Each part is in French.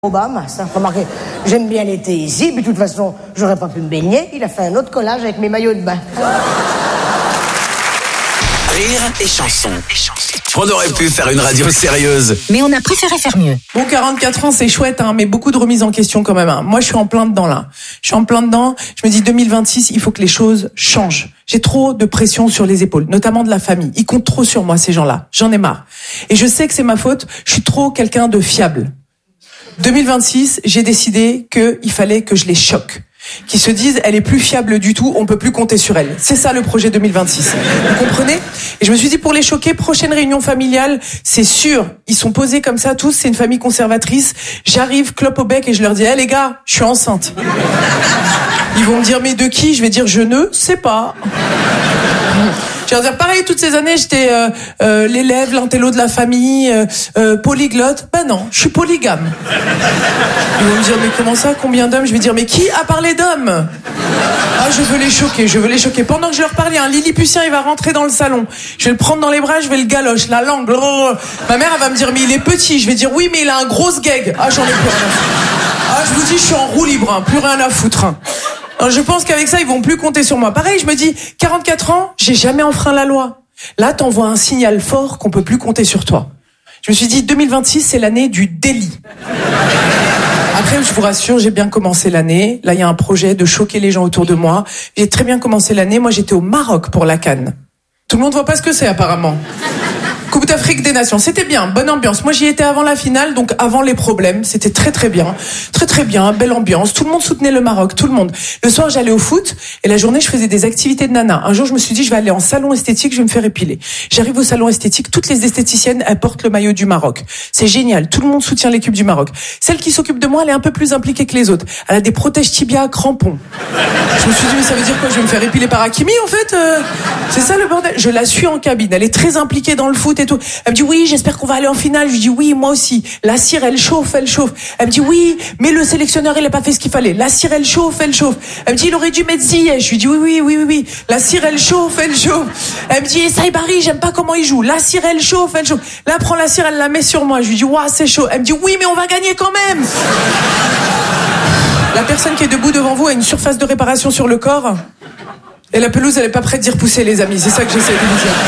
Obama, ça, remarquez, j'aime bien l'été ici, puis de toute façon, j'aurais pas pu me baigner. Il a fait un autre collage avec mes maillots de bain. Rire et chanson. On aurait pu faire une radio sérieuse. Mais on a préféré faire mieux. Bon, 44 ans, c'est chouette, mais beaucoup de remises en question quand même. Moi, je suis en plein dedans, là. Je me dis 2026, il faut que les choses changent. J'ai trop de pression sur les épaules, notamment de la famille. Ils comptent trop sur moi, ces gens-là. J'en ai marre. Et je sais que c'est ma faute. Je suis trop quelqu'un de fiable. 2026, j'ai décidé qu'il fallait que je les choque. Qui se disent, elle est plus fiable du tout, on peut plus compter sur elle. C'est ça le projet 2026. Vous comprenez? Et je me suis dit, pour les choquer, prochaine réunion familiale, c'est sûr. Ils sont posés comme ça tous, c'est une famille conservatrice. J'arrive, clope au bec et je leur dis, les gars, je suis enceinte. Ils vont me dire, mais de qui? Je vais dire, je ne sais pas. Je vais leur dire, pareil, toutes ces années, j'étais l'élève, l'intello de la famille, polyglotte. Ben non, je suis polygame. Ils vont me dire, mais comment ça, combien d'hommes? Je vais dire, mais qui a parlé d'hommes? Ah, je veux les choquer. Pendant que je leur parle, il y a un Lilliputien, il va rentrer dans le salon. Je vais le prendre dans les bras, je vais le galoche, la langue. Ma mère, elle va me dire, mais il est petit. Je vais dire, oui, mais il a un gros gag. Ah, j'en ai plus rien à foutre. Ah, je vous dis, je suis en roue libre, plus rien à foutre. Alors, je pense qu'avec ça, ils vont plus compter sur moi. Pareil, je me dis, 44 ans, j'ai jamais enfreint la loi. Là, t'envoies un signal fort qu'on peut plus compter sur toi. Je me suis dit, 2026, c'est l'année du délit. Après, je vous rassure, j'ai bien commencé l'année. Là, il y a un projet de choquer les gens autour de moi. J'ai très bien commencé l'année. Moi, j'étais au Maroc pour la CAN. Tout le monde voit pas ce que c'est, apparemment. Coupe d'Afrique des Nations, c'était bien, bonne ambiance. Moi, j'y étais avant la finale, donc avant les problèmes. C'était très très bien, belle ambiance. Tout le monde soutenait le Maroc, tout le monde. Le soir, j'allais au foot et la journée, je faisais des activités de nana. Un jour, je me suis dit, je vais aller en salon esthétique, je vais me faire épiler. J'arrive au salon esthétique, toutes les esthéticiennes, elles portent le maillot du Maroc. C'est génial, tout le monde soutient l'équipe du Maroc. Celle qui s'occupe de moi, elle est un peu plus impliquée que les autres. Elle a des protèges tibia à crampons. Je me suis dit, mais ça veut dire quoi? Je vais me faire épiler par Hakimi, en fait C'est ça le bordel. Je la suis en cabine, elle est très impliquée dans le foot et tout. Elle me dit, oui, j'espère qu'on va aller en finale. Je lui dis, oui, moi aussi. La cire, elle chauffe. Elle me dit, oui, mais le sélectionneur, il a pas fait ce qu'il fallait. La cire, elle chauffe. Elle me dit, il aurait dû mettre Ziyech. Je lui dis, oui. La cire, elle chauffe. Elle me dit, Saïbari, j'aime pas comment il joue. La cire, elle chauffe. Là, elle prend la cire, elle la met sur moi. Je lui dis, waouh, c'est chaud. Elle me dit, oui, mais on va gagner quand même. La personne qui est debout devant vous a une surface de réparation sur le corps. Et la pelouse, elle est pas prête d'y repousser, les amis. C'est ça que j'essaie de vous dire.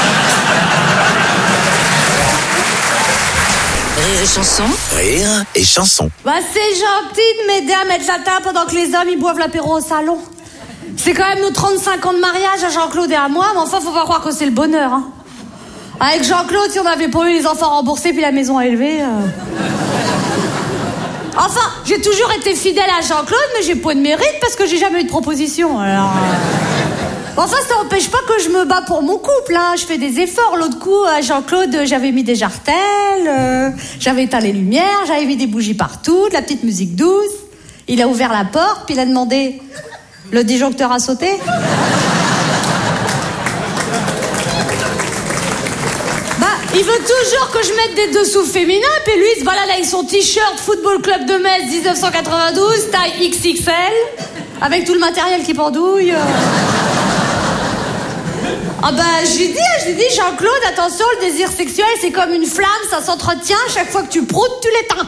Rire et chanson. Bah, c'est gentil de m'aider à mettre la table pendant que les hommes ils boivent l'apéro au salon. C'est quand même nos 35 ans de mariage à Jean-Claude et à moi, mais enfin faut pas croire que c'est le bonheur. Avec Jean-Claude, si on n'avait pas eu les enfants remboursés puis la maison à élever. Enfin, j'ai toujours été fidèle à Jean-Claude, mais j'ai pas de mérite parce que j'ai jamais eu de proposition. Alors. Enfin, ça n'empêche pas que je me bats pour mon couple, Je fais des efforts. L'autre coup, à Jean-Claude, j'avais mis des jartelles, j'avais éteint les lumières, j'avais mis des bougies partout, de la petite musique douce. Il a ouvert la porte, puis il a demandé, le disjoncteur a sauté? Bah, il veut toujours que je mette des dessous féminins, puis lui, il se balade avec son t-shirt Football Club de Metz 1992, taille XXL, avec tout le matériel qui pendouille. Ah bah, je lui dis, Jean-Claude, attention, le désir sexuel, c'est comme une flamme, ça s'entretient, chaque fois que tu proutes, tu l'éteins.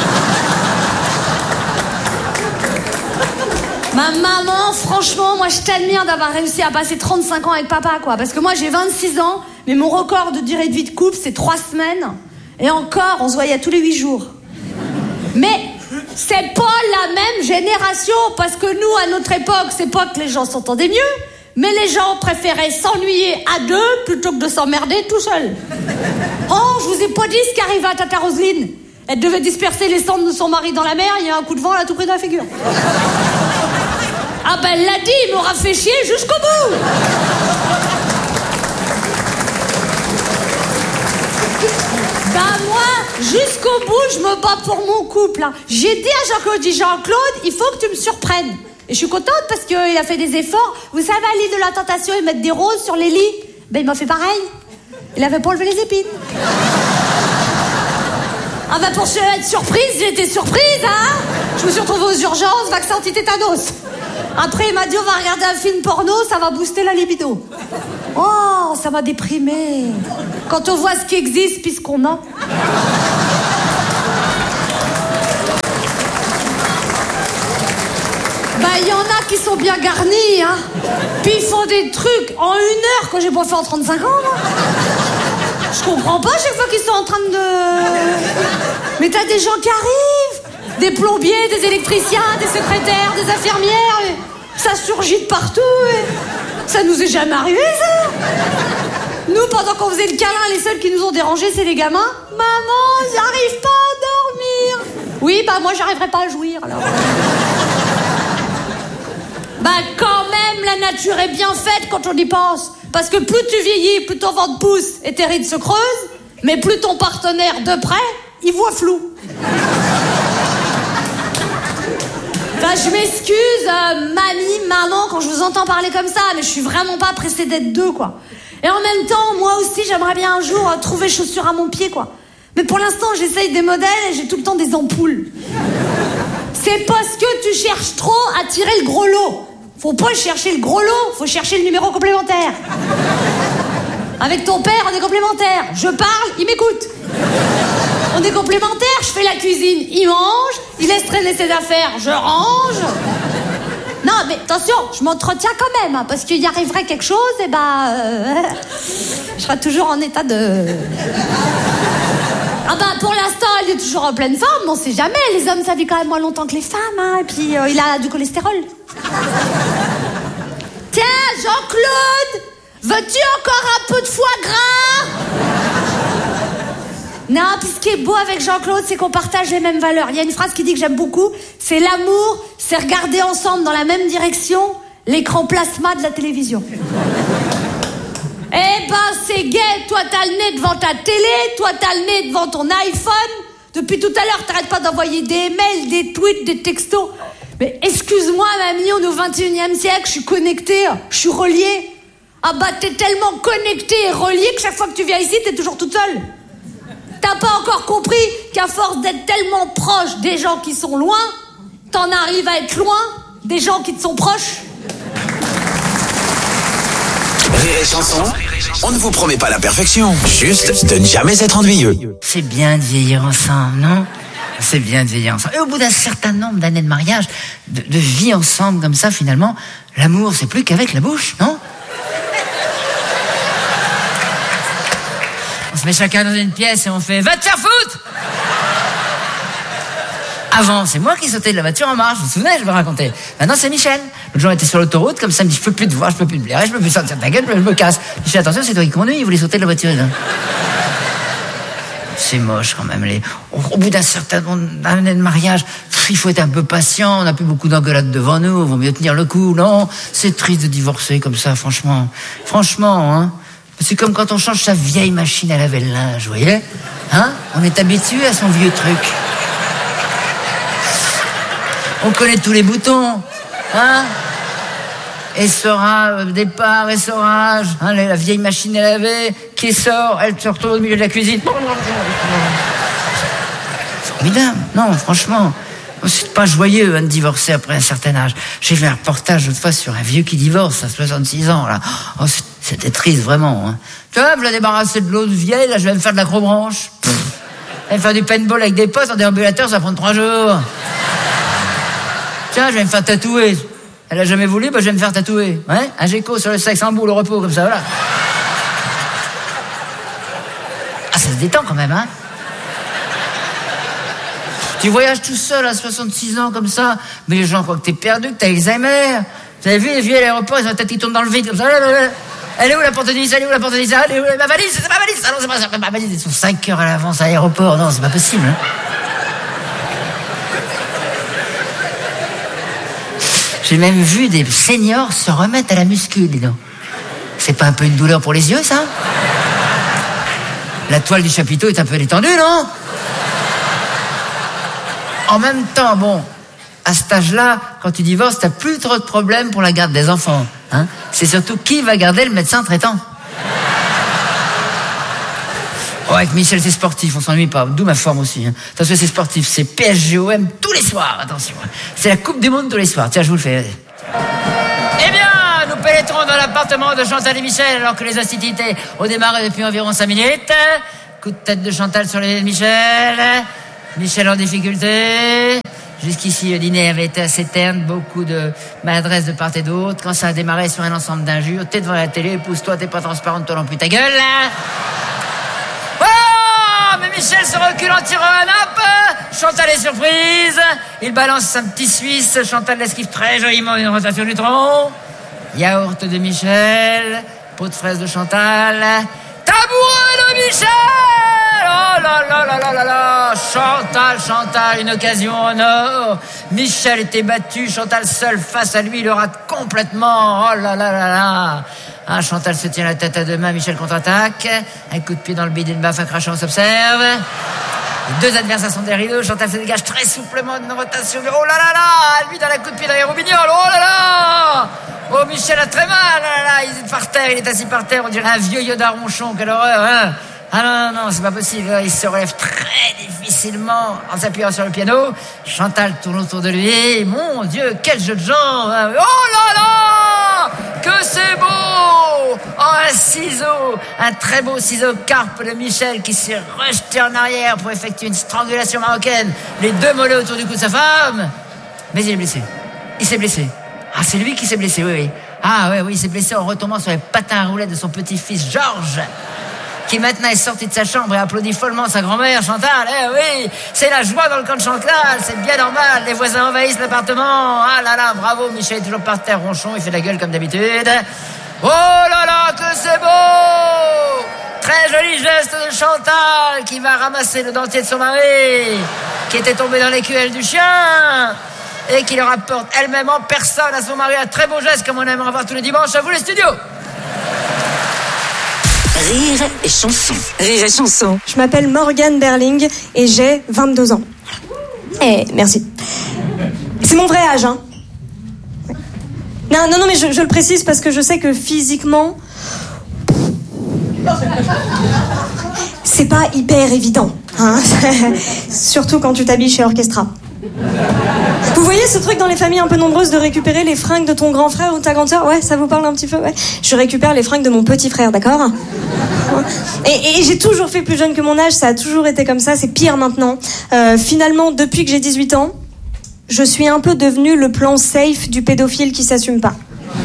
Ma maman, franchement, moi, je t'admire d'avoir réussi à passer 35 ans avec papa, quoi. Parce que moi, j'ai 26 ans, mais mon record de durée de vie de couple, c'est 3 semaines. Et encore, on se voyait tous les 8 jours. Mais c'est pas la même génération, parce que nous, à notre époque, c'est pas que les gens s'entendaient mieux, mais les gens préféraient s'ennuyer à deux plutôt que de s'emmerder tout seul. Oh, je vous ai pas dit ce qui arrivait à Tata Roselyne. Elle devait disperser les cendres de son mari dans la mer, il y a un coup de vent, elle a tout pris dans la figure. Ah ben, elle l'a dit, il m'aura fait chier jusqu'au bout. Bah moi, jusqu'au bout, je me bats pour mon couple. J'ai dit à Jean-Claude, il faut que tu me surprennes. Et je suis contente parce qu'il a fait des efforts. Vous savez, à l'île de la Tentation, ils mettent des roses sur les lits. Ben, il m'a fait pareil. Il avait pas enlevé les épines. Ah ben, pour être surprise, j'ai été surprise, Je me suis retrouvée aux urgences, vaccin anti-tétanos. Après, il m'a dit, on va regarder un film porno, ça va booster la libido. Oh, ça m'a déprimée. Quand on voit ce qui existe puis ce qu'on a. il y en a qui sont bien garnis, hein. Puis ils font des trucs en 1 heure que j'ai pas fait en 35 ans, moi. Je comprends pas chaque fois qu'ils sont en train de... Mais t'as des gens qui arrivent, des plombiers, des électriciens, des secrétaires, des infirmières, et ça surgit de partout, et ça nous est jamais arrivé, ça. Nous, pendant qu'on faisait le câlin, les seuls qui nous ont dérangés, c'est les gamins. Maman, j'arrive pas à dormir. Oui, bah moi, j'arriverai pas à jouir, alors. Bah quand même, la nature est bien faite quand on y pense. Parce que plus tu vieillis, plus ton ventre pousse et tes rides se creusent, mais plus ton partenaire de près, il voit flou. Enfin, je m'excuse, mamie, maman, quand je vous entends parler comme ça, mais je suis vraiment pas pressée d'être deux, quoi. Et en même temps, moi aussi, j'aimerais bien un jour trouver chaussures à mon pied, quoi. Mais pour l'instant, j'essaye des modèles et j'ai tout le temps des ampoules. C'est parce que tu cherches trop à tirer le gros lot. Faut pas chercher le gros lot, faut chercher le numéro complémentaire. Avec ton père, on est complémentaires. Je parle, il m'écoute. On est complémentaires, je fais la cuisine, il mange, il laisse traîner ses affaires, je range. Non, mais attention, je m'entretiens quand même, hein, parce qu'il y arriverait quelque chose, et je serai toujours en état de... Ah bah pour l'instant, il est toujours en pleine forme, mais on sait jamais. Les hommes, ça vit quand même moins longtemps que les femmes, hein, et puis il a du cholestérol. Tiens, Jean-Claude, veux-tu encore un peu de foie gras? Non, puis ce qui est beau avec Jean-Claude, c'est qu'on partage les mêmes valeurs. Il y a une phrase qui dit que j'aime beaucoup, c'est l'amour, c'est regarder ensemble dans la même direction l'écran plasma de la télévision. Eh ben, c'est gay, toi t'as le nez devant ta télé, toi t'as le nez devant ton iPhone. Depuis tout à l'heure, t'arrêtes pas d'envoyer des mails, des tweets, des textos. Mais excuse-moi, mamie, on est au 21e siècle, je suis connectée, je suis reliée. Ah bah, t'es tellement connectée et reliée que chaque fois que tu viens ici, t'es toujours toute seule. T'as pas encore compris qu'à force d'être tellement proche des gens qui sont loin, t'en arrives à être loin des gens qui te sont proches. Rire et Chanson, on ne vous promet pas la perfection, juste de ne jamais être ennuyeux. C'est bien de vieillir ensemble, non? C'est bien de vieillir ensemble. Et au bout d'un certain nombre d'années de mariage, de vie ensemble comme ça, finalement, l'amour, c'est plus qu'avec la bouche, non? On se met chacun dans une pièce et on fait « Va te faire foutre !» Avant, c'est moi qui sautais de la voiture en marche, vous vous souvenez, je vais raconter. Maintenant, c'est Michel. L'autre jour, on était sur l'autoroute, comme ça, il me dit, je peux plus te voir, je peux plus te blairer, je peux plus sortir de ta gueule, je me casse. Je dis, attention, c'est toi qui conduis, il voulait sauter de la voiture, là. C'est moche, quand même, au bout d'un certain nombre d'années de mariage, il faut être un peu patient, on n'a plus beaucoup d'engueulades devant nous, il vaut mieux tenir le coup, non? C'est triste de divorcer comme ça, franchement. Franchement, hein. C'est comme quand on change sa vieille machine à laver le linge, vous voyez? Hein? On est habitué à son vieux truc. On connaît tous les boutons, hein? Essorage, départ, essorage, hein, la vieille machine à laver, qui sort, elle se retrouve au milieu de la cuisine. Formidable, non, franchement. C'est pas joyeux, hein, de divorcer après un certain âge. J'ai vu un reportage l'autre fois sur un vieux qui divorce à 66 ans, là. Oh, c'était triste, vraiment, hein. Tu vois, je vais débarrasser de l'autre vieille, là, je vais me faire de l'acrobranche. Je vais me faire du paintball avec des potes en déambulateur, ça va prendre 3 jours. Tiens, je vais me faire tatouer. Elle a jamais voulu, bah je vais me faire tatouer. Ouais, un gecko sur le sexe en boule au repos, comme ça, voilà. Ah, ça se détend quand même, hein. Tu voyages tout seul à 66 ans, comme ça, mais les gens croient que t'es perdu, que t'as Alzheimer. Vous avez vu les vieux à l'aéroport, ils ont la tête qui tourne dans le vide, comme ça. Elle est où la porte de Nice? Elle est où la porte de Nice? Elle est où ma valise? C'est ma valise? Ah non, c'est pas ma valise. Ils sont 5 heures à l'avance à l'aéroport. Non, c'est pas possible, hein. J'ai même vu des seniors se remettre à la muscu, dis donc. C'est pas un peu une douleur pour les yeux, ça? La toile du chapiteau est un peu détendue, non? En même temps, bon, à cet âge-là, quand tu divorces, t'as plus trop de problèmes pour la garde des enfants, hein? C'est surtout qui va garder le médecin traitant. Oh, avec Michel, c'est sportif, on s'ennuie pas. D'où ma forme aussi, hein. Attention, c'est sportif, c'est PSG-OM tous les soirs, attention. C'est la Coupe du Monde tous les soirs. Tiens, je vous le fais. Eh bien, nous pénétrons dans l'appartement de Chantal et Michel alors que les hostilités ont démarré depuis environ 5 minutes. Coup de tête de Chantal sur les Michel. Michel en difficulté. Jusqu'ici, le dîner avait été assez terne, beaucoup de maladresse de part et d'autre. Quand ça a démarré sur un ensemble d'injures, t'es devant la télé, pousse-toi, t'es pas transparente, toi non plus, ta gueule, là. Oh, mais Michel se recule en tirant un nappe. Chantal est surprise. Il balance un petit Suisse. Chantal l'esquive très joliment une rotation du tronc. Yaourt de Michel. Pot de fraise de Chantal. Tabouret de Michel. Oh là là là là là là. Chantal, une occasion en or. Michel était battu, Chantal seule face à lui, le rate complètement. Oh là là là là. Ah, Chantal se tient la tête à deux mains, Michel contre-attaque. Un coup de pied dans le bide et une baffe, un crachant s'observe. Les deux adversaires sont derrière rideaux. Chantal se dégage très souplement d'une rotation. Oh là là là. Lui dans la coup de pied derrière Robignol. Oh là là. Oh, Michel a très mal. Oh là là. Il est par terre, il est assis par terre. On dirait un vieux Yoda ronchon. Quelle horreur, hein. Ah non, c'est pas possible. Il se relève très difficilement en s'appuyant sur le piano. Chantal tourne autour de lui. Mon Dieu, quel jeu de genre. Oh là là. Que c'est beau. Oh, un ciseau. Un très beau ciseau carpe de Michel qui s'est rejeté en arrière pour effectuer une strangulation marocaine. Les deux mollets autour du cou de sa femme. Mais il est blessé. Il s'est blessé. Ah, c'est lui qui s'est blessé, oui. Ah oui, il s'est blessé en retombant sur les patins à roulettes de son petit-fils Georges, qui maintenant est sorti de sa chambre et applaudit follement sa grand-mère Chantal. Eh oui, c'est la joie dans le camp de Chantal, c'est bien normal. Les voisins envahissent l'appartement. Ah là là, bravo, Michel est toujours par terre ronchon, il fait la gueule comme d'habitude. Oh là là, que c'est beau. Très joli geste de Chantal qui va ramasser le dentier de son mari qui était tombé dans l'écuelle du chien et qui le rapporte elle-même en personne à son mari. Un très beau geste comme on aimerait voir tous les dimanches. À vous les studios. Rire et chanson. Rire et chanson. Je m'appelle Morgane Berling et j'ai 22 ans. Eh, merci. C'est mon vrai âge, hein. Non, mais je le précise parce que je sais que physiquement, c'est pas hyper évident, hein. Surtout quand tu t'habilles chez Orchestra. Vous voyez ce truc dans les familles un peu nombreuses de récupérer les fringues de ton grand frère ou de ta grande sœur? Ouais, ça vous parle un petit peu? Ouais. Je récupère les fringues de mon petit frère, d'accord? Et j'ai toujours fait plus jeune que mon âge, ça a toujours été comme ça, c'est pire maintenant. Finalement, depuis que j'ai 18 ans, je suis un peu devenue le plan safe du pédophile qui s'assume pas.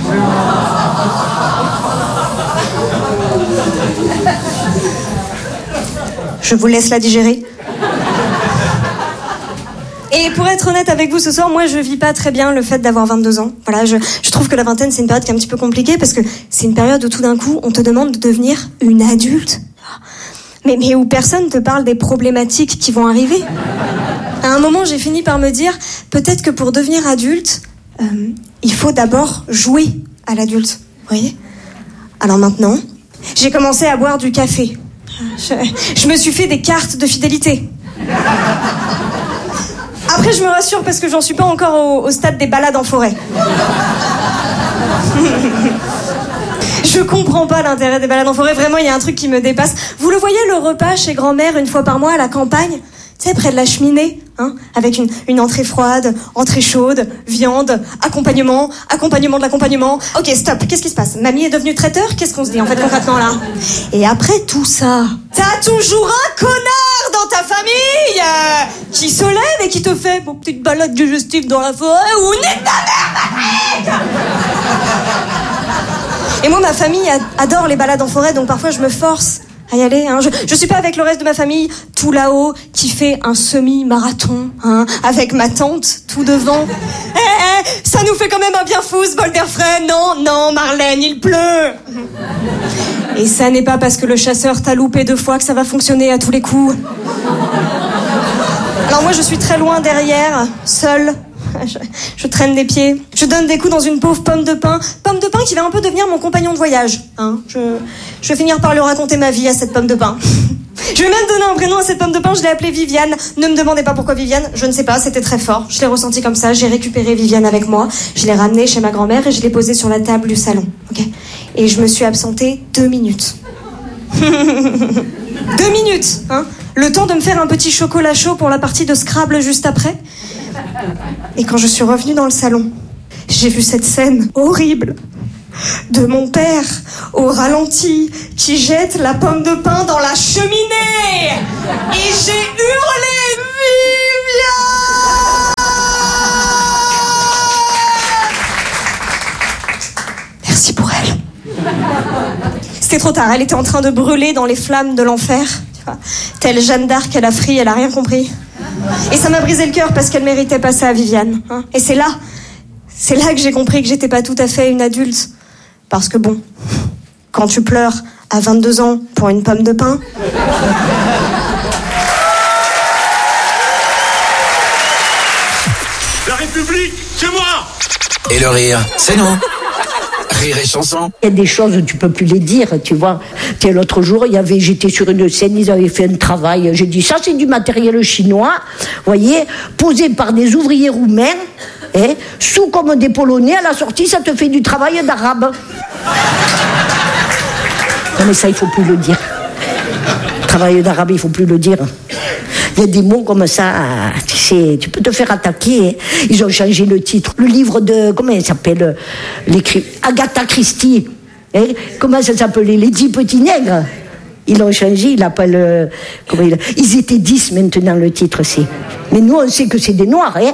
Je vous laisse la digérer. Et pour être honnête avec vous ce soir, moi je vis pas très bien le fait d'avoir 22 ans. Voilà, je trouve que la vingtaine c'est une période qui est un petit peu compliquée parce que c'est une période où tout d'un coup on te demande de devenir une adulte. Mais où personne te parle des problématiques qui vont arriver. À un moment j'ai fini par me dire, peut-être que pour devenir adulte, il faut d'abord jouer à l'adulte. Vous voyez ? Alors maintenant, j'ai commencé à boire du café. Je me suis fait des cartes de fidélité. Après, je me rassure parce que j'en suis pas encore au stade des balades en forêt. Je comprends pas l'intérêt des balades en forêt. Vraiment, il y a un truc qui me dépasse. Vous le voyez, le repas chez grand-mère une fois par mois à la campagne ? Tu sais, près de la cheminée, hein, avec une entrée froide, entrée chaude, viande, accompagnement de l'accompagnement. Ok, stop, qu'est-ce qui se passe ? Mamie est devenue traiteur ? Qu'est-ce qu'on se dit en fait concrètement là ? Et après tout ça, t'as toujours un connard dans ta famille qui se lève et qui te fait une petite balade digestive dans la forêt ou nique ta mère, Patrick ! Et moi, ma famille adore les balades en forêt, donc parfois je me force à y aller, hein. Je suis pas avec le reste de ma famille tout là-haut qui fait un semi-marathon, hein, avec ma tante tout devant. Ça nous fait quand même un bien fou ce bol d'air frais. Non, Marlène, il pleut. Et ça n'est pas parce que le chasseur t'a loupé 2 fois que ça va fonctionner à tous les coups. Alors moi je suis très loin derrière, seule. Je traîne des pieds. Je donne des coups dans une pauvre pomme de pin qui va un peu devenir mon compagnon de voyage, hein. Je vais finir par lui raconter ma vie à cette pomme de pin. Je vais même donner un prénom à cette pomme de pin. Je l'ai appelée Viviane. Ne me demandez pas pourquoi Viviane. Je ne sais pas, c'était très fort. Je l'ai ressenti comme ça. J'ai récupéré Viviane avec moi. Je l'ai ramenée chez ma grand-mère et je l'ai posée sur la table du salon. Okay. Et je me suis absentée 2 minutes. 2 minutes, hein. Le temps de me faire un petit chocolat chaud pour la partie de Scrabble juste après. Et quand je suis revenue dans le salon, j'ai vu cette scène horrible de mon père au ralenti qui jette la pomme de pin dans la cheminée. Et j'ai hurlé Viviane. C'était trop tard, elle était en train de brûler dans les flammes de l'enfer. Tu vois, telle Jeanne d'Arc, elle a fri, elle a rien compris. Et ça m'a brisé le cœur parce qu'elle méritait pas ça, Viviane. Hein. Et c'est là que j'ai compris que j'étais pas tout à fait une adulte. Parce que bon, quand tu pleures à 22 ans pour une pomme de pain... La République, c'est moi! Et le rire, c'est nous. Rire et chanson. Il y a des choses, tu peux plus les dire, tu vois. L'autre jour, j'étais sur une scène, ils avaient fait un travail. J'ai dit, ça c'est du matériel chinois, voyez, posé par des ouvriers roumains, sous comme des Polonais, à la sortie, ça te fait du travail d'arabe. Non mais ça, il faut plus le dire. Travail d'arabe, il faut plus le dire. Il y a des mots comme ça, tu sais, tu peux te faire attaquer. Ils ont changé le titre. Le livre de, comment il s'appelle, Agatha Christie. Comment ça s'appelait, Les 10 petits nègres. Ils l'ont changé, il appelle, ils étaient 10 maintenant, le titre, c'est. Mais nous, on sait que c'est des noirs, hein.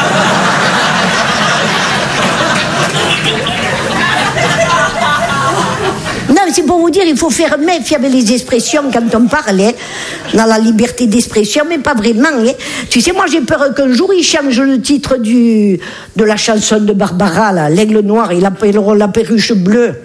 Non, c'est pour vous dire, il faut faire méfier avec les expressions quand on parle, dans la liberté d'expression, mais pas vraiment. Tu sais, moi j'ai peur qu'un jour ils changent le titre de la chanson de Barbara, là, l'aigle noir, ils l'appelleront la perruche bleue.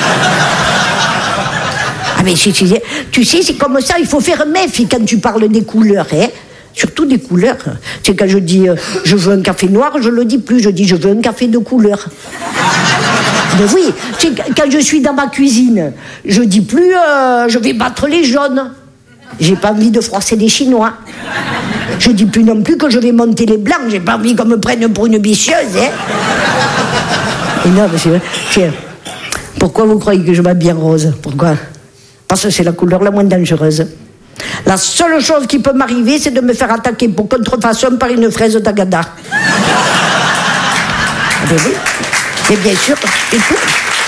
Ah mais tu sais, c'est comme ça, il faut faire méfier quand tu parles des couleurs, surtout des couleurs. Tu sais, quand je dis je veux un café noir, je le dis plus, je dis je veux un café de couleur. Mais oui, tu sais, quand je suis dans ma cuisine, je dis plus je vais battre les jaunes. J'ai pas envie de froisser les Chinois. Je dis plus non plus que je vais monter les blancs. J'ai pas envie qu'on me prenne pour une vicieuse, Et non, mais c'est vrai. Tiens, pourquoi vous croyez que je m'habille en rose? Pourquoi? Parce que c'est la couleur la moins dangereuse. La seule chose qui peut m'arriver, c'est de me faire attaquer pour contrefaçon par une fraise d'Agadha. Ben oui. Mais bien sûr, c'est tout.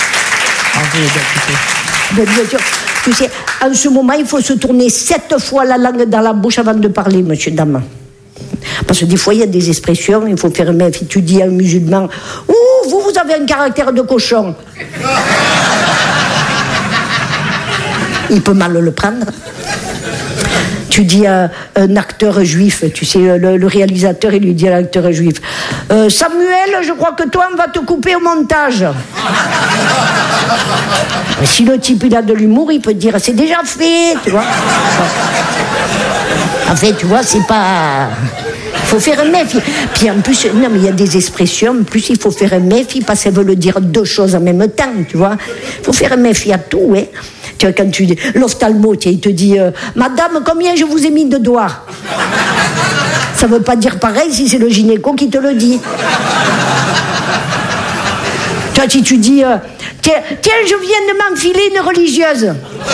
Ben bien sûr. Tu sais, en ce moment, il faut se tourner 7 fois la langue dans la bouche avant de parler, monsieur, dame. Parce que des fois, il y a des expressions, il faut faire méfier. Tu dis à un musulman, « Ouh, vous avez un caractère de cochon. » Il peut mal le prendre. Tu dis à un acteur juif, tu sais, le réalisateur, il lui dit à l'acteur juif, Samuel, je crois que toi, on va te couper au montage. Si le type, il a de l'humour, il peut dire, c'est déjà fait, tu vois. En fait, tu vois, c'est pas... Il faut faire un méfie. Puis en plus, non, mais il y a des expressions, en plus, il faut faire un méfie parce qu'elles veulent dire 2 choses en même temps, tu vois. Il faut faire un méfie à tout, Tu vois, quand tu dis, l'ophtalmo, il te dit, Madame, combien je vous ai mis de doigts? Ça veut pas dire pareil si c'est le gynéco qui te le dit. Tu vois, si tu dis, tiens, je viens de m'enfiler une religieuse.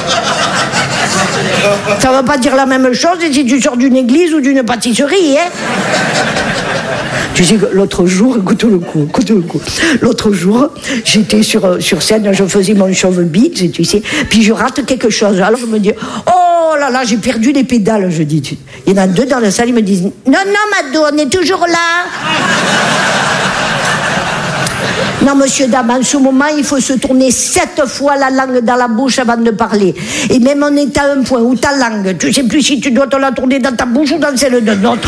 Ça ne veut pas dire la même chose si tu sors d'une église ou d'une pâtisserie, Tu sais que l'autre jour, écoute le coup. L'autre jour, j'étais sur scène, je faisais mon show beats, tu sais, puis je rate quelque chose. Alors je me dis, oh là là, j'ai perdu les pédales, je dis. Il y en a 2 dans la salle, ils me disent, non, Mado, on est toujours là. Non, monsieur, dame, en ce moment, il faut se tourner 7 fois la langue dans la bouche avant de parler. Et même on est à un point où ta langue, tu sais plus si tu dois te la tourner dans ta bouche ou dans celle de l'autre.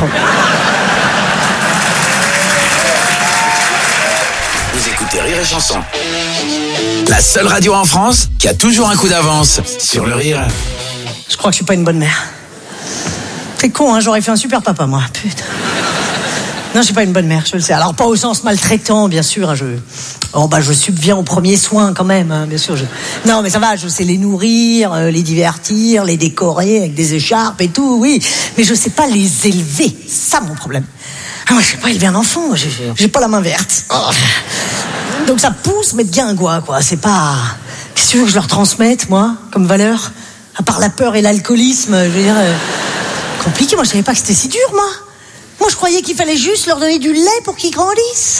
Vous écoutez Rire et Chanson. La seule radio en France qui a toujours un coup d'avance sur le rire. Je crois que je suis pas une bonne mère. C'est con, hein, j'aurais fait un super papa, moi. Putain. Non, je suis pas une bonne mère, je le sais. Alors, pas au sens maltraitant, bien sûr. Je subviens aux premiers soins, quand même, hein, bien sûr. Non, mais ça va, je sais les nourrir, les divertir, les décorer avec des écharpes et tout, oui. Mais je sais pas les élever. C'est ça, mon problème. Ah, moi, je sais pas élever un enfant. J'ai pas la main verte. Oh. Donc, ça pousse, mais de guingois, quoi. C'est pas... Qu'est-ce que tu veux que je leur transmette, moi, comme valeur? À part la peur et l'alcoolisme, je veux dire... Compliqué, moi, je savais pas que c'était si dur, moi. Moi, je croyais qu'il fallait juste leur donner du lait pour qu'ils grandissent.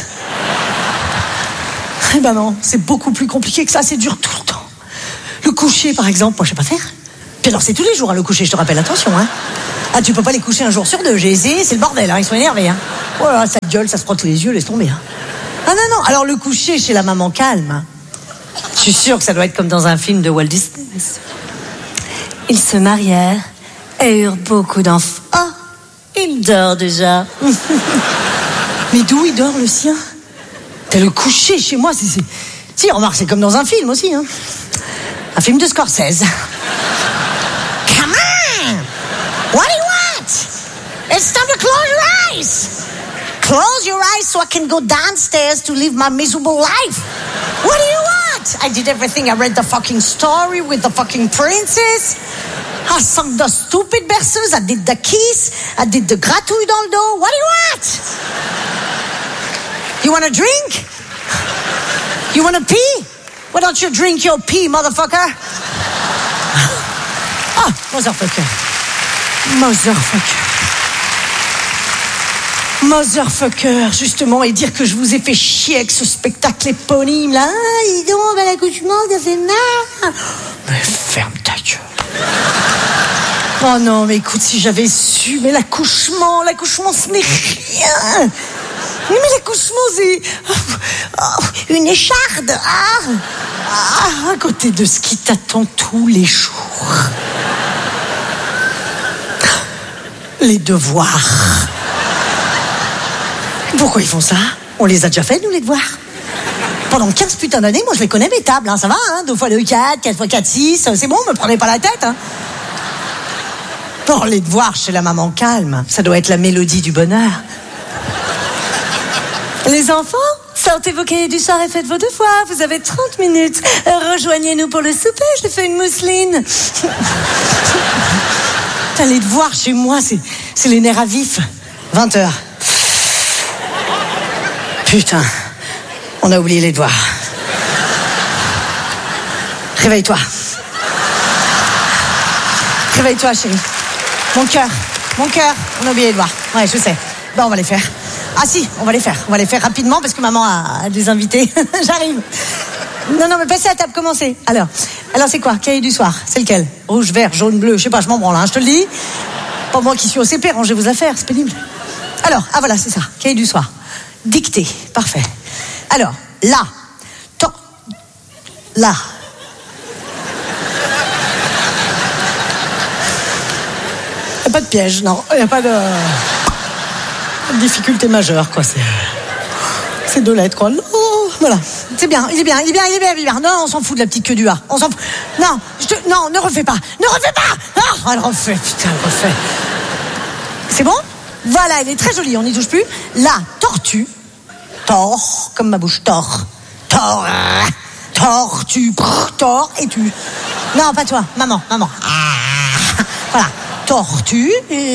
Eh ben non, c'est beaucoup plus compliqué que ça, c'est dur tout le temps. Le coucher, par exemple, moi, je sais pas faire. Puis alors, c'est tous les jours, hein, le coucher, je te rappelle, attention, hein. Ah, tu peux pas les coucher un jour sur 2, j'ai essayé, c'est le bordel, hein, ils sont énervés, hein. Oh là là, ça gueule, ça se frotte les yeux, laisse tomber, hein. Ah non, alors le coucher chez la maman calme, hein. suis sûre que ça doit être comme dans un film de Walt Disney. Ils se marièrent et eurent beaucoup d'enfants. Oh, il dort déjà. Mais d'où il dort, le sien? T'as le coucher chez moi, c'est... Si, remarque, c'est comme dans un film aussi, hein. Un film de Scorsese. Come on! What do you want? It's time to close your eyes! Close your eyes so I can go downstairs to live my miserable life. What do you want? I did everything. I read the fucking story with the fucking princess. I sang the stupid berceuse. I did the kiss. I did the gratouille dans le dos. What do you want? You want a drink? You want to pee? Why don't you drink your pee, motherfucker? Ah, motherfucker. Motherfucker, justement, et dire que je vous ai fait chier avec ce spectacle éponyme, là. Ah, dis donc, l'accouchement, ça fait mal. Mais ferme ta gueule. Oh non, mais écoute, si j'avais su, mais l'accouchement, ce n'est rien. Mais l'accouchement, c'est une écharde. À côté de ce qui t'attend tous les jours. Les devoirs. Pourquoi ils font ça? On les a déjà fait, nous, les devoirs. Pendant 15 putains d'années, moi, je les connais, mes tables, hein, ça va, hein, 2 x 2, 4, 4 x 4, 6, c'est bon, me prenez pas la tête, hein. Bon, les devoirs chez la maman calme, ça doit être la mélodie du bonheur. Les enfants, sortez vos cahiers du soir et faites vos devoirs, vous avez 30 minutes. Rejoignez-nous pour le souper, je fais une mousseline. Putain, les devoirs chez moi, c'est les nerfs à vif. 20h. Putain, on a oublié les devoirs. Réveille-toi. Réveille-toi, chérie. Mon cœur, on a oublié les devoirs. Ouais, je sais. Ben, on va les faire. Ah si, on va les faire rapidement parce que maman a des invités. J'arrive. Non, mais passez à table, commencez. Alors c'est quoi? Cahier du soir, c'est lequel? Rouge, vert, jaune, bleu, je sais pas, je m'en branle, hein, je te le dis. Pas moi qui suis au CP, rangez vos affaires, c'est pénible. Alors, voilà, c'est ça, cahier du soir. Dictée, parfait. Alors, là. Il n'y a pas de piège, non. Il n'y a pas de difficulté majeure, quoi. C'est 2 lettres, quoi. Non, voilà. C'est bien, il est bien. Non, on s'en fout de la petite queue du A. On s'en fout. Non, ne refais pas. Non, elle refait, putain, elle refait. C'est bon? Voilà, elle est très jolie, on n'y touche plus. La tortue. Tort, comme ma bouche. Tort. Tortue. Tort et tu. Non, pas toi. Maman. Voilà. Tortue.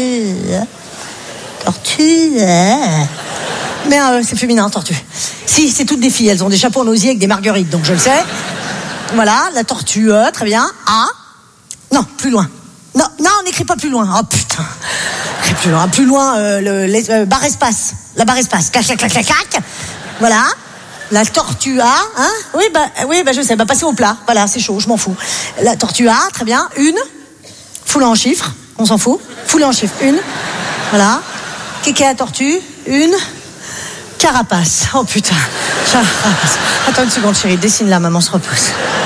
Mais c'est féminin, tortue. Si, c'est toutes des filles. Elles ont des chapeaux en osier avec des marguerites, donc je le sais. Voilà, la tortue, très bien. A. Non, plus loin. Non, on n'écrit pas plus loin. Oh putain. Écris plus loin. Plus loin, barre espace. La barre espace. Clac. Voilà. La tortue A, hein? Oui, je sais. Passez au plat. Voilà, c'est chaud, je m'en fous. La tortue A, très bien. Une. Foulée en chiffres. On s'en fout. Foulée en chiffres. Une. Voilà. Kéké à tortue. Une. Carapace. Oh putain. Carapace. Attends une seconde, chérie. Dessine-la, maman se repousse.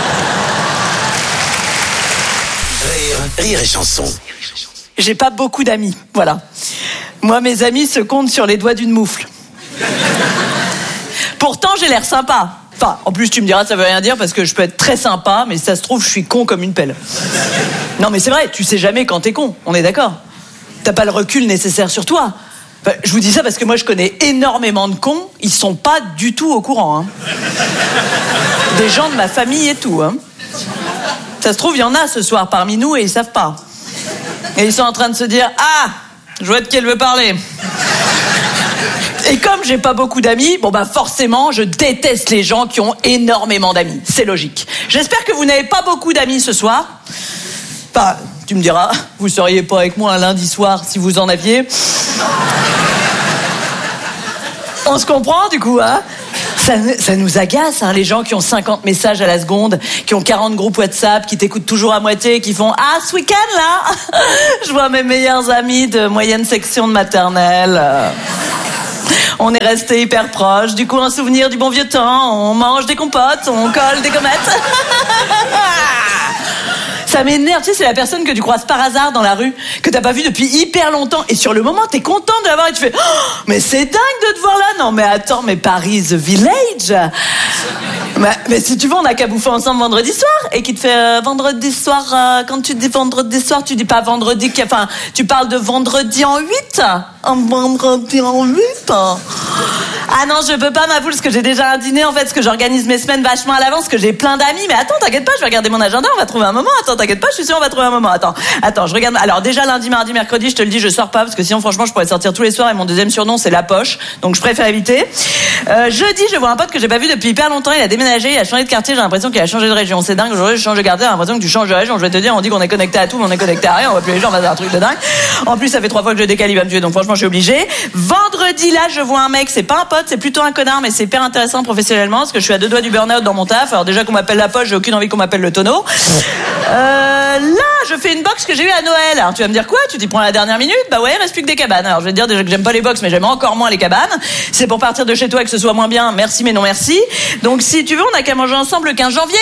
Rire et chanson. J'ai pas beaucoup d'amis, voilà. Moi, mes amis se comptent sur les doigts d'une moufle. Pourtant, j'ai l'air sympa. Enfin, en plus, tu me diras, ça veut rien dire parce que je peux être très sympa, mais ça se trouve, je suis con comme une pelle. Non, mais c'est vrai, tu sais jamais quand t'es con, on est d'accord. T'as pas le recul nécessaire sur toi. Enfin, je vous dis ça parce que moi, je connais énormément de cons, ils sont pas du tout au courant. Hein. Des gens de ma famille et tout. Hein. Ça se trouve, il y en a ce soir parmi nous et ils savent pas. Et ils sont en train de se dire « Ah, je vois de qui elle veut parler !» Et comme j'ai pas beaucoup d'amis, forcément, je déteste les gens qui ont énormément d'amis. C'est logique. J'espère que vous n'avez pas beaucoup d'amis ce soir. Enfin, tu me diras, vous seriez pas avec moi un lundi soir si vous en aviez. On se comprend du coup, hein ? Ça nous agace, hein, les gens qui ont 50 messages à la seconde, qui ont 40 groupes WhatsApp, qui t'écoutent toujours à moitié, qui font « Ah, ce week-end, là, je vois mes meilleurs amis de moyenne section de maternelle. On est restés hyper proches. Du coup, un souvenir du bon vieux temps. On mange des compotes, on colle des gommettes. Ça m'énerve, tu sais, c'est la personne que tu croises par hasard dans la rue, que t'as pas vu depuis hyper longtemps, et sur le moment, t'es content de la voir et tu fais « Oh, mais c'est dingue de te voir là !» Non, mais attends, mais Paris the Village. Mais si tu veux, on a qu'à bouffer ensemble vendredi soir, et qui te fait vendredi soir, quand tu dis vendredi soir, tu dis pas vendredi, enfin, tu parles de vendredi en 8. Un vendredi en 8. Ah non, je peux pas, ma poule, parce que j'ai déjà un dîner, en fait, parce que j'organise mes semaines vachement à l'avance, parce que j'ai plein d'amis. Mais attends, t'inquiète pas, je vais regarder mon agenda, on va trouver un moment. Attends, t'inquiète pas, je suis sûre, on va trouver un moment. Attends, je regarde. Alors déjà, lundi, mardi, mercredi, je te le dis, je sors pas, parce que sinon, franchement, je pourrais sortir tous les soirs, et mon deuxième surnom, c'est La Poche. Donc, je préfère éviter. Jeudi, je vois un pote que j'ai pas vu depuis hyper longtemps, il a déménagé, il a changé de quartier, j'ai l'impression qu'il a changé de région. C'est dingue, aujourd'hui, je change de quartier, j'ai l'impression que tu changes de région. Je vais te dire, on dit qu'on est connecté à tout, mais on est connecté à rien, on voit plus les gens, on va faire un truc de dingue. En plus, ça fait 3 fois que je décale, il va me tuer, donc franchement, je suis obligée. Vendredi, là, je vois un mec, c'est pas un pote, c'est plutôt un connard, mais c'est hyper intéressant professionnellement, parce que je suis à 2 doigts du burn-out dans mon taf. Alors déjà qu'on m'appelle La Poche, j'ai aucune envie qu'on m'appelle le tonneau. Là, je fais une box que j'ai eue à Noël. Alors tu vas me dire quoi? Tu t'y prends à la dernière minute? Bah ouais, il reste plus que des cabanes. Alors je vais te dire déjà que j'aime pas les box, mais j'aime encore moins les cabanes. C'est pour partir de chez toi et que ce soit moins bien. Merci, mais non merci. Donc si tu veux, on a qu'à manger ensemble le 15 janvier.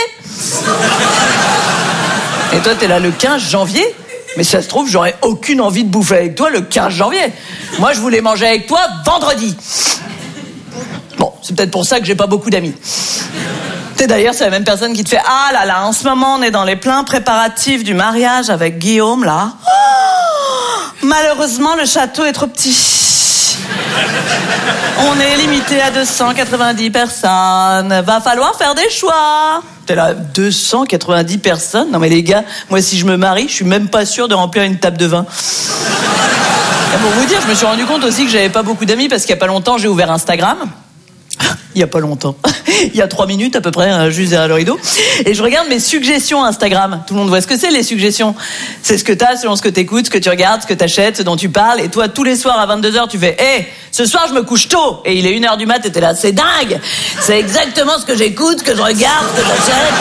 Et toi, t'es là le 15 janvier? Mais si ça se trouve, j'aurais aucune envie de bouffer avec toi le 15 janvier. Moi, je voulais manger avec toi vendredi. Bon, c'est peut-être pour ça que j'ai pas beaucoup d'amis. Tu sais, d'ailleurs, c'est la même personne qui te fait « Ah là là, en ce moment, on est dans les pleins préparatifs du mariage avec Guillaume, là. Oh, malheureusement, le château est trop petit. On est limité à 290 personnes. Va falloir faire des choix. » T'es là, 290 personnes? Non mais les gars, moi si je me marie, je suis même pas sûr de remplir une table de vin. Et pour vous dire, je me suis rendu compte aussi que j'avais pas beaucoup d'amis parce qu'il y a pas longtemps, j'ai ouvert Instagram. Il y a pas longtemps. Il y a 3 minutes à peu près, juste derrière le rideau. Et je regarde mes suggestions Instagram. Tout le monde voit ce que c'est, les suggestions. C'est ce que t'as selon ce que t'écoutes, ce que tu regardes, ce que t'achètes, ce dont tu parles. Et toi, tous les soirs à 22h, tu fais « Hey, ce soir, je me couche tôt. » Et il est 1h du mat et t'es là. C'est dingue. C'est exactement ce que j'écoute, ce que je regarde, ce que j'achète.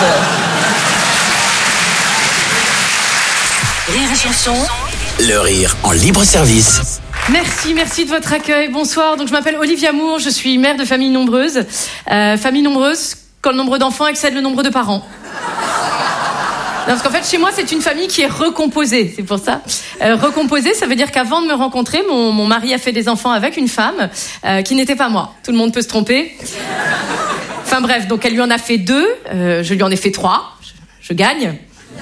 Rire et chanson. Le rire en libre service. Merci de votre accueil. Bonsoir, donc je m'appelle Olivia Moore, je suis mère de famille nombreuse. Famille nombreuse, quand le nombre d'enfants excède le nombre de parents. Non, parce qu'en fait, chez moi, c'est une famille qui est recomposée, c'est pour ça. Recomposée, ça veut dire qu'avant de me rencontrer, mon mari a fait des enfants avec une femme qui n'était pas moi. Tout le monde peut se tromper. Enfin bref, donc elle lui en a fait 2, je lui en ai fait 3, je gagne.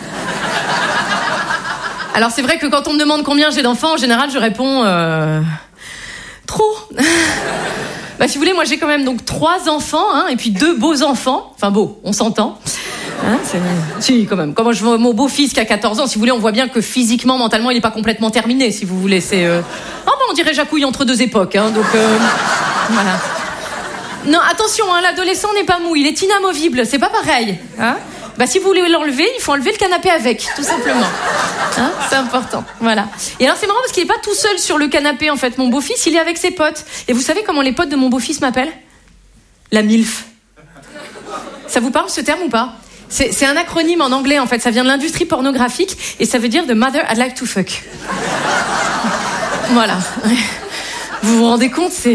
Alors c'est vrai que quand on me demande combien j'ai d'enfants, en général je réponds trop. Bah si vous voulez, moi j'ai quand même donc 3 enfants, hein, et puis 2 beaux enfants. Enfin beau, on s'entend. Hein, si quand même. Quand moi je vois mon beau-fils qui a 14 ans, si vous voulez, on voit bien que physiquement, mentalement, il est pas complètement terminé, si vous voulez. C'est on dirait Jacouille entre 2 époques, hein, donc voilà. Non, attention, hein, l'adolescent n'est pas mou, il est inamovible, c'est pas pareil, hein. Bah si vous voulez l'enlever, il faut enlever le canapé avec, tout simplement. Hein, c'est important, voilà. Et alors c'est marrant parce qu'il est pas tout seul sur le canapé en fait. Mon beau-fils, il est avec ses potes. Et vous savez comment les potes de mon beau-fils m'appellent? La MILF. Ça vous parle ce terme ou pas? C'est un acronyme en anglais en fait. Ça vient de l'industrie pornographique et ça veut dire The Mother I'd Like to Fuck. Voilà. Vous vous rendez compte, c'est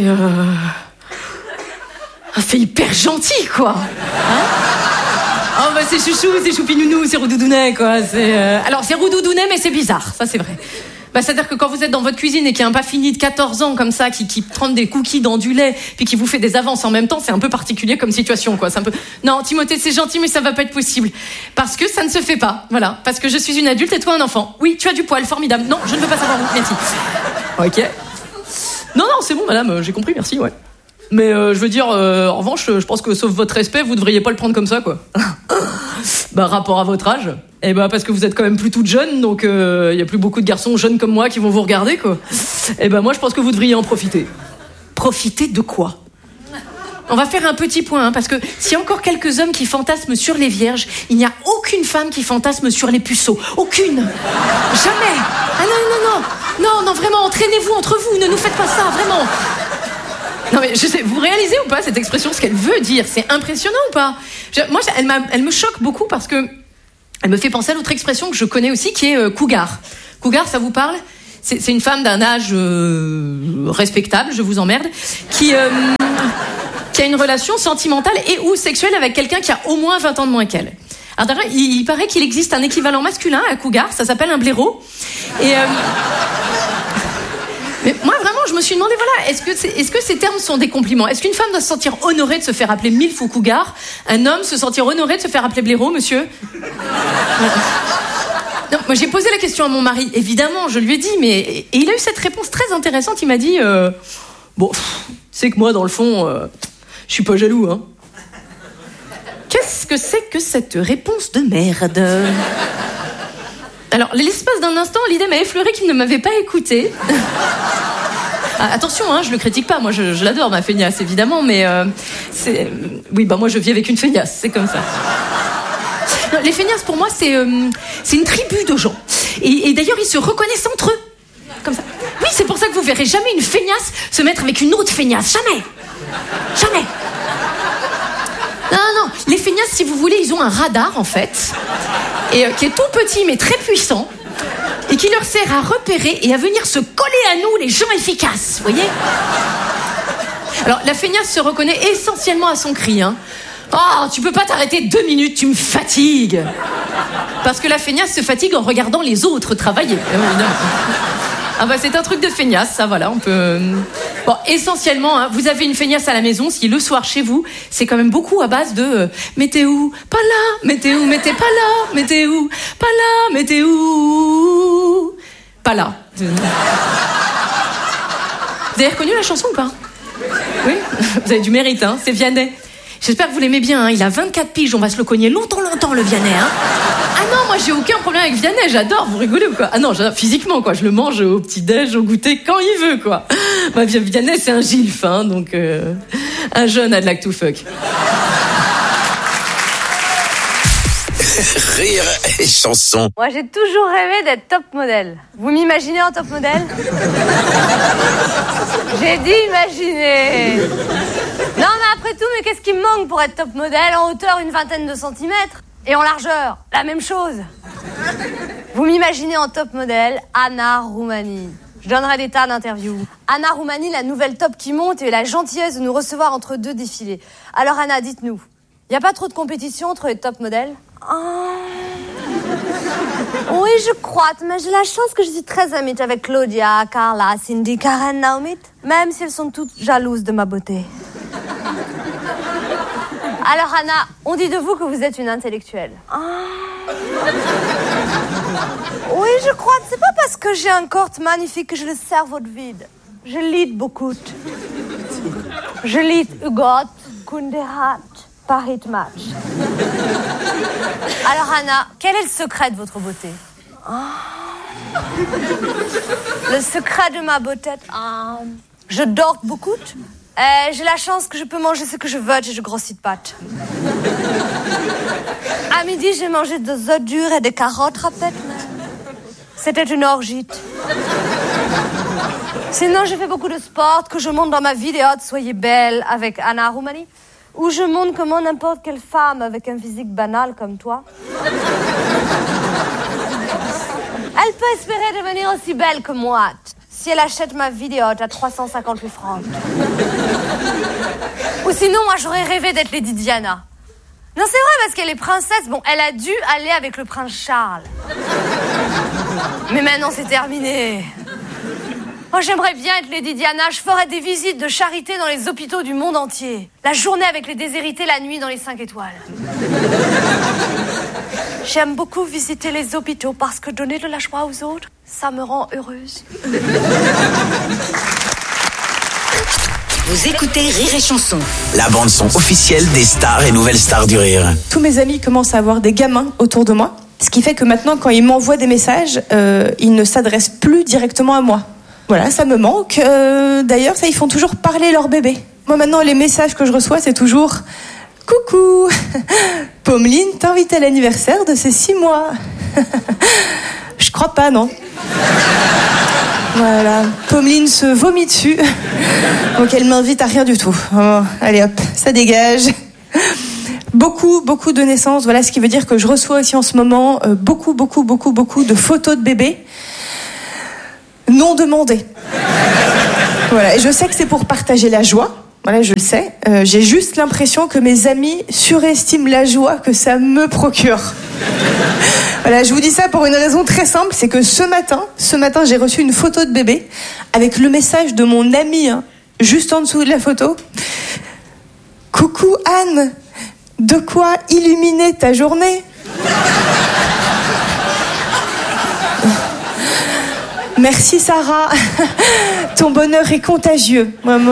hyper gentil quoi. Hein? Oh bah c'est chouchou, c'est choupinounou, c'est roudoudounet quoi. Alors c'est roudoudounet mais c'est bizarre, ça c'est vrai. Bah c'est-à-dire que quand vous êtes dans votre cuisine et qu'il y a un pas fini de 14 ans comme ça qui trempe des cookies dans du lait puis qui vous fait des avances en même temps, c'est un peu particulier comme situation quoi. C'est un peu... Non Timothée, c'est gentil mais ça va pas être possible. Parce que ça ne se fait pas, voilà. Parce que je suis une adulte et toi un enfant. Oui, tu as du poil, formidable. Non, je ne veux pas savoir où, merci. Ok. Non, c'est bon madame, j'ai compris, merci, ouais. Mais je veux dire, en revanche, je pense que sauf votre respect, vous devriez pas le prendre comme ça, quoi. Bah, rapport à votre âge. Eh bah, parce que vous êtes quand même plus toute jeune, donc y a plus beaucoup de garçons jeunes comme moi qui vont vous regarder, quoi. Eh bah, moi, je pense que vous devriez en profiter. Profiter de quoi? On va faire un petit point, hein, parce que s'il y a encore quelques hommes qui fantasment sur les vierges, il n'y a aucune femme qui fantasme sur les puceaux. Aucune. Jamais. Ah non, vraiment, entraînez-vous entre vous, ne nous faites pas ça, vraiment. Non mais je sais, vous réalisez ou pas cette expression, ce qu'elle veut dire? C'est impressionnant ou pas? Moi, elle me choque beaucoup parce que elle me fait penser à l'autre expression que je connais aussi, qui est cougar. Cougar, ça vous parle? C'est une femme d'un âge respectable, je vous emmerde, qui a une relation sentimentale et ou sexuelle avec quelqu'un qui a au moins 20 ans de moins qu'elle. Alors d'ailleurs, il paraît qu'il existe un équivalent masculin à cougar, ça s'appelle un blaireau. Et mais moi vraiment, je me suis demandé, voilà, est-ce que ces termes sont des compliments? Est-ce qu'une femme doit se sentir honorée de se faire appeler milf ou cougar? Un homme se sentir honoré de se faire appeler blaireau, monsieur? Non, moi j'ai posé la question à mon mari, évidemment, je lui ai dit, et il a eu cette réponse très intéressante. Il m'a dit, bon, c'est que moi dans le fond, je suis pas jaloux, hein. Qu'est-ce que c'est que cette réponse de merde? Alors, l'espace d'un instant, l'idée m'a effleuré qu'il ne m'avait pas écouté. Ah, attention, hein, je le critique pas, moi je l'adore, ma feignasse, évidemment, mais oui, bah moi je vis avec une feignasse, c'est comme ça. Non, les feignasses, pour moi, c'est une tribu de gens. Et d'ailleurs, ils se reconnaissent entre eux. Comme ça. Oui, c'est pour ça que vous verrez jamais une feignasse se mettre avec une autre feignasse. Jamais. Jamais. Non, les feignasses, si vous voulez, ils ont un radar, en fait, et qui est tout petit, mais très puissant, et qui leur sert à repérer et à venir se coller à nous, les gens efficaces, vous voyez? Alors, la feignasse se reconnaît essentiellement à son cri, hein. Oh, tu peux pas t'arrêter 2 minutes, tu me fatigues. Parce que la feignasse se fatigue en regardant les autres travailler. Ah bah c'est un truc de feignasse, ça, voilà, on peut... Bon, essentiellement, hein, vous avez une feignasse à la maison, si le soir chez vous, c'est quand même beaucoup à base de mais t'es où? Pas là. Mais t'es où? Mais t'es pas là. Mais t'es où? Pas là. Mais t'es où? Pas là. Vous avez reconnu la chanson ou pas? Oui. Vous avez du mérite, hein, c'est Vianney. J'espère que vous l'aimez bien, hein. Il a 24 piges, on va se le cogner longtemps, le Vianney, hein. Ah non, moi j'ai aucun problème avec Vianney, j'adore, vous rigolez ou quoi? Ah non, physiquement, quoi, je le mange au petit-déj, au goûter, quand il veut, quoi. Bah, Vianney, c'est un gilf, hein, donc un jeune a de like to fuck. Rire et chanson. Moi, j'ai toujours rêvé d'être top modèle. Vous m'imaginez en top modèle? J'ai dit imaginer. Non, mais après tout, mais qu'est-ce qui me manque pour être top modèle? En hauteur, une vingtaine de centimètres. Et en largeur, la même chose. Vous m'imaginez en top modèle, Anna Roumani. Je donnerai des tas d'interviews. Anna Roumani, la nouvelle top qui monte, et la gentillesse de nous recevoir entre 2 défilés. Alors Anna, dites-nous, il n'y a pas trop de compétition entre les top modèles? Oui, je crois, mais j'ai la chance que je suis très amie avec Claudia, Carla, Cindy, Karen, Naomi, même si elles sont toutes jalouses de ma beauté. Alors Anna, on dit de vous que vous êtes une intellectuelle. Oui, je crois que c'est pas parce que j'ai un corps magnifique que j'ai le cerveau de vide. Je lis beaucoup. Je lis Hugot, Kundera, Paris Match. Alors Anna, quel est le secret de votre beauté? Le secret de ma beauté, je dors beaucoup. J'ai la chance que je peux manger ce que je veux et je grossis de pâtes. À midi, j'ai mangé des œufs durs et des carottes râpées. C'était une orgie. Sinon, j'ai fait beaucoup de sport que je montre dans ma vidéo de Soyez belle avec Anna Roumani, où je montre comment n'importe quelle femme avec un physique banal comme toi, elle peut espérer devenir aussi belle que moi si elle achète ma vidéo à 358 francs. Ou sinon, moi, j'aurais rêvé d'être Lady Diana. Non, c'est vrai, parce qu'elle est princesse. Bon, elle a dû aller avec le prince Charles. Mais maintenant, c'est terminé. Moi, j'aimerais bien être Lady Diana. Je ferais des visites de charité dans les hôpitaux du monde entier. La journée avec les déshérités, la nuit dans les 5 étoiles. J'aime beaucoup visiter les hôpitaux parce que donner de la joie aux autres, ça me rend heureuse. Vous écoutez Rire et Chanson. La bande-son officielle des stars et nouvelles stars du rire. Tous mes amis commencent à avoir des gamins autour de moi. Ce qui fait que maintenant, quand ils m'envoient des messages, ils ne s'adressent plus directement à moi. Voilà, ça me manque. D'ailleurs, ça, ils font toujours parler leur bébé. Moi, maintenant, les messages que je reçois, c'est toujours... Coucou, Pommeline t'invite à l'anniversaire de ses 6 mois. Je crois pas, non. Voilà, Pommeline se vomit dessus. Donc elle m'invite à rien du tout. Oh, allez hop, ça dégage. Beaucoup de naissances. Voilà ce qui veut dire que je reçois aussi en ce moment beaucoup de photos de bébés. non demandé. Voilà, et je sais que c'est pour partager la joie. Voilà, je le sais. J'ai juste l'impression que mes amis surestiment la joie que ça me procure. Voilà, je vous dis ça pour une raison très simple, c'est que ce matin, j'ai reçu une photo de bébé avec le message de mon ami, juste en dessous de la photo. Coucou Anne, de quoi illuminer ta journée ? Merci Sarah, ton bonheur est contagieux.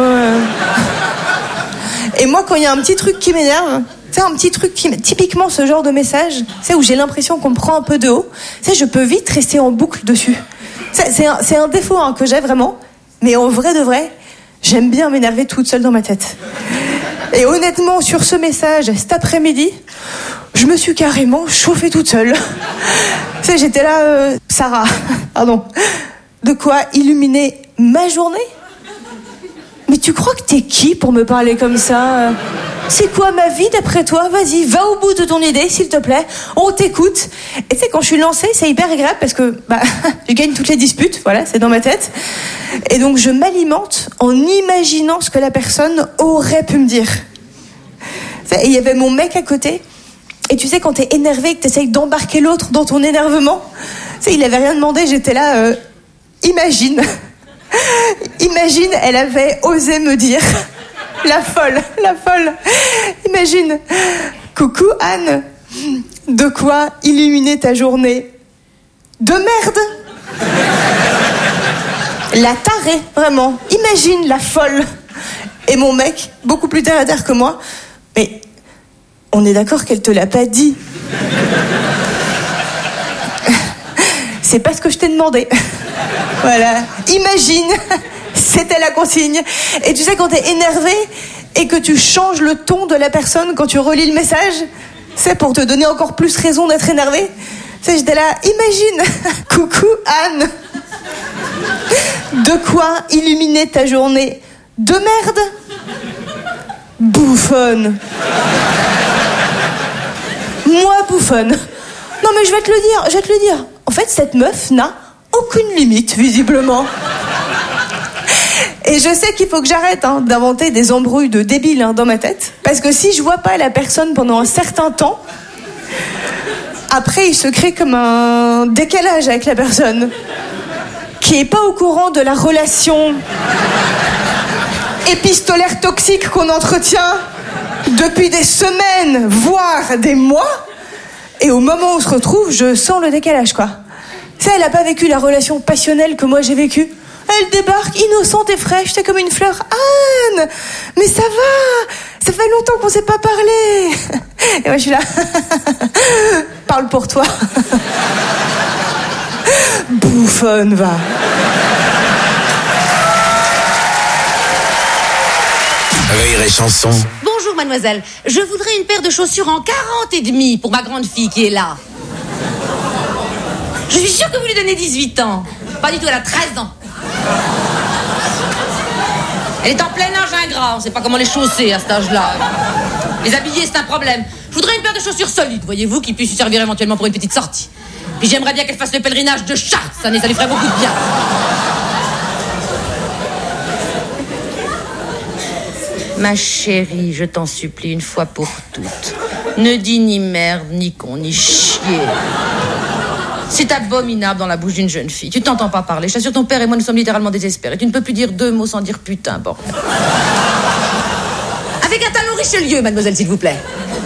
Et moi, quand il y a un petit truc qui m'énerve, c'est un petit truc typiquement ce genre de message, c'est où j'ai l'impression qu'on me prend un peu de haut, c'est je peux vite rester en boucle dessus. C'est un défaut que j'ai vraiment, mais en vrai de vrai, j'aime bien m'énerver toute seule dans ma tête. Et honnêtement, sur ce message, cet après-midi, je me suis carrément chauffée toute seule. Tu sais, j'étais là, Sarah, pardon, de quoi illuminer ma journée ? Mais tu crois que t'es qui pour me parler comme ça ? C'est quoi ma vie d'après toi ? Vas-y, va au bout de ton idée, s'il te plaît. On t'écoute. Et tu sais, quand je suis lancée, c'est hyper agréable parce que je gagne toutes les disputes. Voilà, c'est dans ma tête. Et donc, je m'alimente en imaginant ce que la personne aurait pu me dire. Et il y avait mon mec à côté. Et tu sais, quand t'es énervé et que t'essayes d'embarquer l'autre dans ton énervement, tu sais, il avait rien demandé. J'étais là, imagine, elle avait osé me dire, la folle, imagine, coucou Anne, de quoi illuminer ta journée ? De merde. La tarée, vraiment, imagine la folle. Et mon mec, beaucoup plus terre à terre que moi, mais on est d'accord qu'elle te l'a pas dit. C'est pas ce que je t'ai demandé. Voilà, imagine, c'était la consigne. Et tu sais, quand t'es énervé et que tu changes le ton de la personne quand tu relis le message, c'est pour te donner encore plus raison d'être énervé. Tu sais, j'étais là, imagine, coucou Anne, de quoi illuminer ta journée ? De merde ? Bouffonne. Moi, bouffonne. Non mais je vais te le dire. En fait, cette meuf n'a aucune limite, visiblement. Et je sais qu'il faut que j'arrête d'inventer des embrouilles de débiles dans ma tête. Parce que si je vois pas la personne pendant un certain temps, après il se crée comme un décalage avec la personne qui est pas au courant de la relation épistolaire toxique qu'on entretient depuis des semaines, voire des mois. Et au moment où on se retrouve, je sens le décalage, quoi. Tu sais, elle a pas vécu la relation passionnelle que moi j'ai vécue. Elle débarque innocente et fraîche, c'est comme une fleur. Anne, mais ça va, ça fait longtemps qu'on s'est pas parlé. Et moi je suis là, parle pour toi. Bouffonne, va. Rire et chanson. Bonjour mademoiselle, je voudrais une paire de chaussures en 40,5 pour ma grande fille qui est là. Je suis sûre que vous lui donnez 18 ans. Pas du tout, elle a 13 ans. Elle est en plein âge ingrat, on sait pas comment les chausser à cet âge-là. Les habiller, c'est un problème. Je voudrais une paire de chaussures solides, voyez-vous, qui puisse lui servir éventuellement pour une petite sortie. Puis j'aimerais bien qu'elle fasse le pèlerinage de Chartres, ça lui ferait beaucoup de bien. Ma chérie, je t'en supplie une fois pour toutes. Ne dis ni merde, ni con, ni chier. C'est abominable dans la bouche d'une jeune fille. Tu t'entends pas parler. Je t'assure, ton père et moi, nous sommes littéralement désespérés. Tu ne peux plus dire 2 mots sans dire putain, bordel. Avec un talon Richelieu, mademoiselle, s'il vous plaît.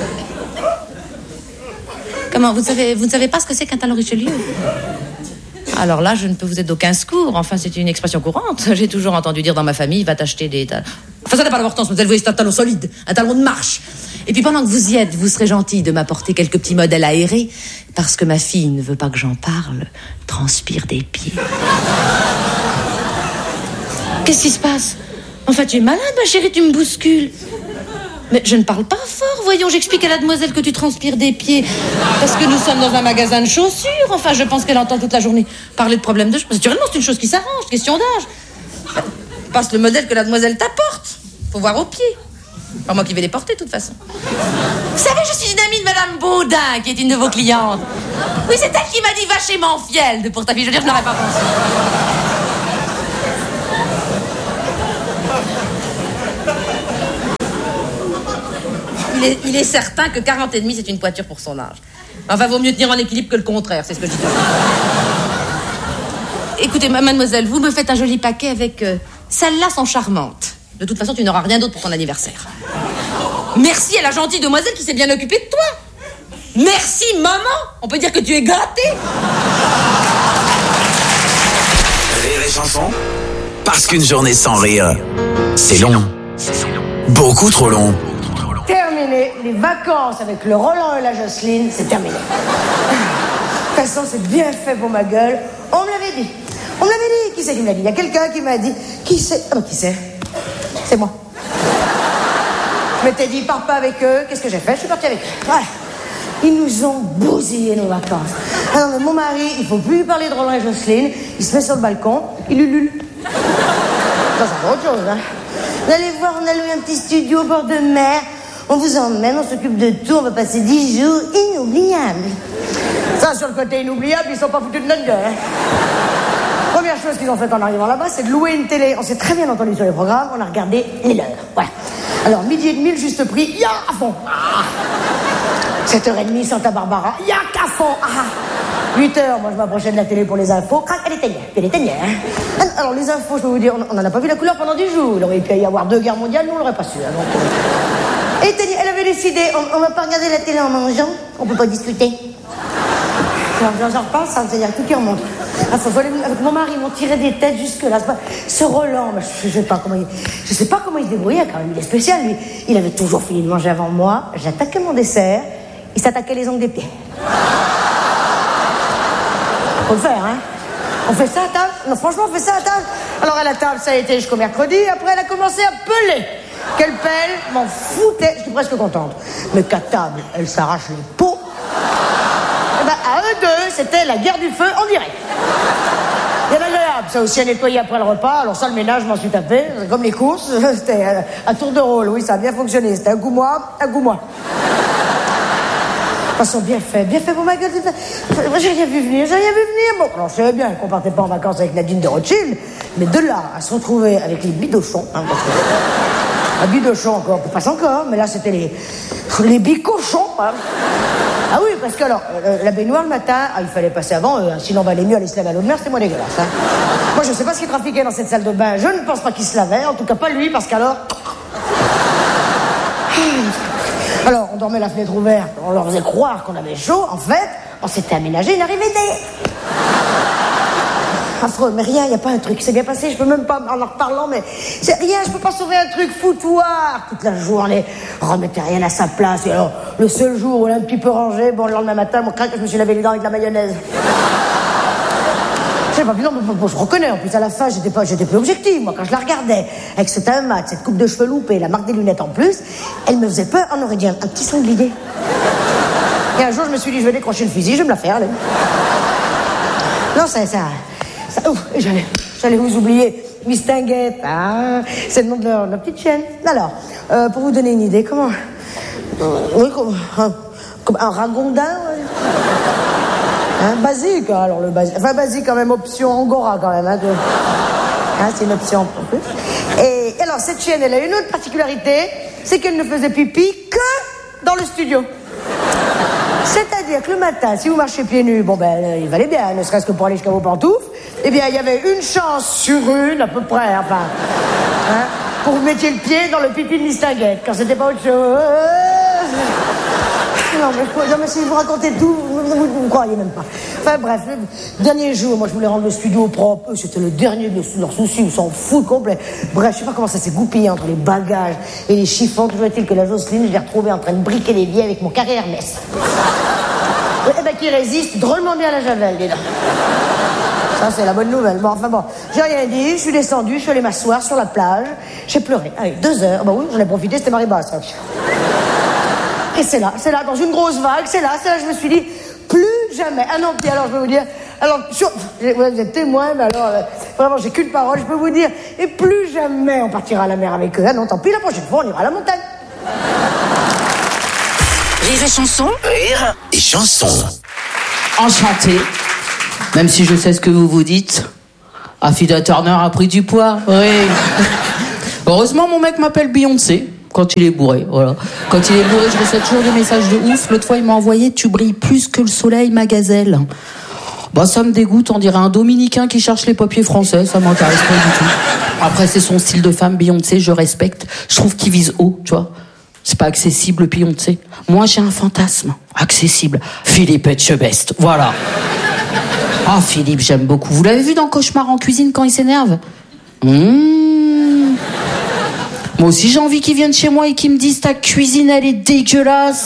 Comment, vous ne savez pas ce que c'est qu'un talon Richelieu ? Alors là, je ne peux vous être d'aucun secours. Enfin, c'est une expression courante. J'ai toujours entendu dire dans ma famille, va t'acheter des talons. Enfin, ça n'a pas d'importance, mademoiselle, vous voyez, c'est un talon solide, un talon de marche. Et puis pendant que vous y êtes, vous serez gentil de m'apporter quelques petits modèles aérés, parce que ma fille ne veut pas que j'en parle, transpire des pieds. Qu'est-ce qui se passe ? Enfin, tu es malade, ma chérie, tu me bouscules. Mais je ne parle pas fort, voyons, j'explique à la demoiselle que tu transpires des pieds. Parce que nous sommes dans un magasin de chaussures. Enfin, je pense qu'elle entend toute la journée parler de problèmes de chaussures. Naturellement, c'est une chose qui s'arrange, question d'âge. Passe le modèle que la demoiselle t'apporte. Faut voir aux pieds. Pas moi qui vais les porter, de toute façon. Vous savez, je suis une amie de Madame Baudin, qui est une de vos clientes. Oui, c'est elle qui m'a dit, va chez Manfield pour ta fille. Je veux dire, je n'aurais pas pensé. il est certain que 40,5 c'est une poiture pour son âge. Enfin, vaut mieux tenir en équilibre que le contraire, c'est ce que je dis. Écoutez, mademoiselle, vous me faites un joli paquet avec... celles-là sont charmantes. De toute façon, tu n'auras rien d'autre pour ton anniversaire. Merci à la gentille demoiselle qui s'est bien occupée de toi. Merci, maman. On peut dire que tu es gâtée. Rire et chanson, parce qu'une journée sans rire, c'est long. Beaucoup trop long. Terminé. Les vacances avec le Roland et la Jocelyne, c'est terminé. De toute façon, c'est bien fait pour ma gueule. On me l'avait dit. On me l'avait dit. Qui c'est qui me l'a dit? Il y a quelqu'un qui m'a dit. Qui c'est? Ah, qui c'est? C'est moi. Je m'étais dit, pars pas avec eux. Qu'est-ce que j'ai fait? Je suis partie avec eux. Voilà. Ils nous ont bousillé nos vacances. Alors, mais mon mari, il faut plus lui parler de Roland et Jocelyne. Il se met sur le balcon, il ulule. Ça va autre chose, hein. Vous allez voir, on a loué un petit studio au bord de mer. On vous emmène, on s'occupe de tout. On va passer 10 jours inoubliables. Ça, sur le côté inoubliable, ils sont pas foutus de notre gueule, hein. Première chose qu'ils ont faite en arrivant là-bas, c'est de louer une télé. On s'est très bien entendu sur les programmes, on a regardé les leurs. Voilà. Alors, 12h30, le juste prix, ya à fond. 7h30, Santa Barbara, ya qu'à fond. 8h, moi je m'approchais de la télé pour les infos. Crac, elle éteignait, hein. Alors, les infos, je peux vous dire, on n'en a pas vu la couleur pendant 10 jours. Il aurait pu y avoir 2 guerres mondiales, nous on l'aurait pas su. Hein, donc, elle avait décidé, on va pas regarder la télé en mangeant, on peut pas discuter. J'en reparle, ça, c'est-à-dire tout qui remonte. Avec mon mari, ils m'ont tiré des têtes jusque-là. Ce Roland, je sais pas comment il se débrouillait quand même. Il est spécial, lui. Il avait toujours fini de manger avant moi. J'attaquais mon dessert. Il s'attaquait les ongles des pieds. Faut le faire, hein. On fait ça à table? Non, franchement, on fait ça à table. Alors, à la table, ça a été jusqu'au mercredi. Après, elle a commencé à peler. Quelle pelle, m'en foutais. J'étais presque contente. Mais qu'à table, elle s'arrache les peaux. À eux deux, c'était la guerre du feu en direct. Bien agréable, ça aussi à nettoyer après le repas. Alors ça, le ménage, je m'en suis tapé. Comme les courses, c'était à tour de rôle. Oui, ça a bien fonctionné. C'était un goût moi, un goût moi. De toute façon, bien fait pour ma gueule. J'ai rien vu venir. Bon, alors je savais bien qu'on partait pas en vacances avec Nadine de Rothschild, mais de là à se retrouver avec les bidochons, hein, parce que la bidochon encore, on passe encore, mais là c'était les bicochons, hein. Ah oui, parce que alors, la baignoire le matin, il fallait passer avant eux, hein, sinon on valait mieux aller se laver à l'eau de mer, c'est moins dégueulasse. Hein. Moi, je sais pas ce qu'ils trafiquaient dans cette salle de bain, je ne pense pas qu'ils se lavaient, en tout cas pas lui, parce qu'alors... Alors, on dormait la fenêtre ouverte, on leur faisait croire qu'on avait chaud, en fait, on s'était aménagé une arrivée d'air. Affreux, mais rien, il n'y a pas un truc, c'est bien passé, je peux même pas, en reparlant, mais c'est rien, je peux pas sauver un truc, foutoir. Toute la journée, remettez rien à sa place, et alors, le seul jour où on a un petit peu rangé, bon, le lendemain matin, mon craque, je me suis lavé les dents avec de la mayonnaise. Je sais pas, non, je reconnais, en plus, à la fin, j'étais plus objective, moi, quand je la regardais, avec ce teint mat, cette coupe de cheveux loupée, la marque des lunettes en plus, elle me faisait peur, on aurait dit un petit sanglier. Et un jour, je me suis dit, je vais décrocher le fusil, je vais me la faire, là. Non, ça, j'allais vous oublier. Mistinguette, c'est le nom de leur petite chaîne. Alors, pour vous donner une idée, comment... oui, comme un ragondin, ouais. Hein, basique, alors le basique. Enfin, basique quand même, option Angora quand même. Hein, c'est une option en plus. Et alors, cette chienne, elle a une autre particularité, c'est qu'elle ne faisait pipi que dans le studio. C'est-à-dire que le matin, si vous marchez pieds nus, bon ben, il valait bien, ne serait-ce que pour aller jusqu'à vos pantoufles, eh bien, il y avait une chance sur une, à peu près, enfin, hein, pour que vous mettiez le pied dans le pipi de Mistinguette, quand c'était pas autre chose. Non, mais si je vous racontais tout, vous ne croyez même pas. Enfin, bref, le dernier jour, moi, je voulais rendre le studio propre. Eux, c'était le dernier de leurs soucis, ils s'en foutent complet. Bref, je sais pas comment ça s'est goupillé entre les bagages et les chiffons. Toujours est-il que la Jocelyne, je l'ai retrouvée en train de briquer les billets avec mon carré Hermès. Eh ben, qui résiste drôlement bien à la javel, dis donc. Ça, c'est la bonne nouvelle. Bon, enfin bon, j'ai rien dit, je suis descendue, je suis allée m'asseoir sur la plage, j'ai pleuré. Allez, 2 heures. Bah oui, j'en ai profité, c'était marée basse. Hein. Et c'est là, dans une grosse vague, c'est là, je me suis dit, plus jamais. Ah non, puis alors, je peux vous dire, alors, vous êtes témoin, mais alors, vraiment, j'ai qu'une parole, je peux vous dire, et plus jamais on partira à la mer avec eux. Ah non, tant pis, la prochaine fois, on ira à la montagne. Rire et chanson. Rire et chanson. Enchanté, même si je sais ce que vous vous dites, Affida Turner a pris du poids, oui. Heureusement, mon mec m'appelle Beyoncé. quand il est bourré, voilà. Quand il est bourré, je reçois toujours des messages de ouf. L'autre fois, il m'a envoyé « Tu brilles plus que le soleil, ma gazelle ». Bah, ça me dégoûte, on dirait un Dominicain qui cherche les papiers français, ça m'intéresse pas du tout. Après, c'est son style de femme, Beyoncé, je respecte. Je trouve qu'il vise haut, tu vois. C'est pas accessible, Beyoncé. Moi, j'ai un fantasme accessible. Philippe Etchebest, voilà. Ah, Philippe, j'aime beaucoup. Vous l'avez vu dans Cauchemar en cuisine quand il s'énerve ? Moi aussi, j'ai envie qu'il vienne chez moi et qu'il me dise « Ta cuisine, elle est dégueulasse !»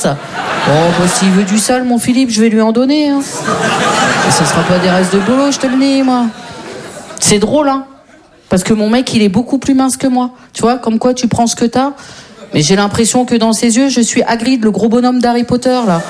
Oh, bah, s'il veut du sale, mon Philippe, je vais lui en donner. Hein. Et ça sera pas des restes de bolo, je te le dis, moi. C'est drôle, hein. Parce que mon mec, il est beaucoup plus mince que moi. Tu vois, comme quoi tu prends ce que t'as. Mais j'ai l'impression que dans ses yeux, je suis Hagrid, le gros bonhomme d'Harry Potter, là.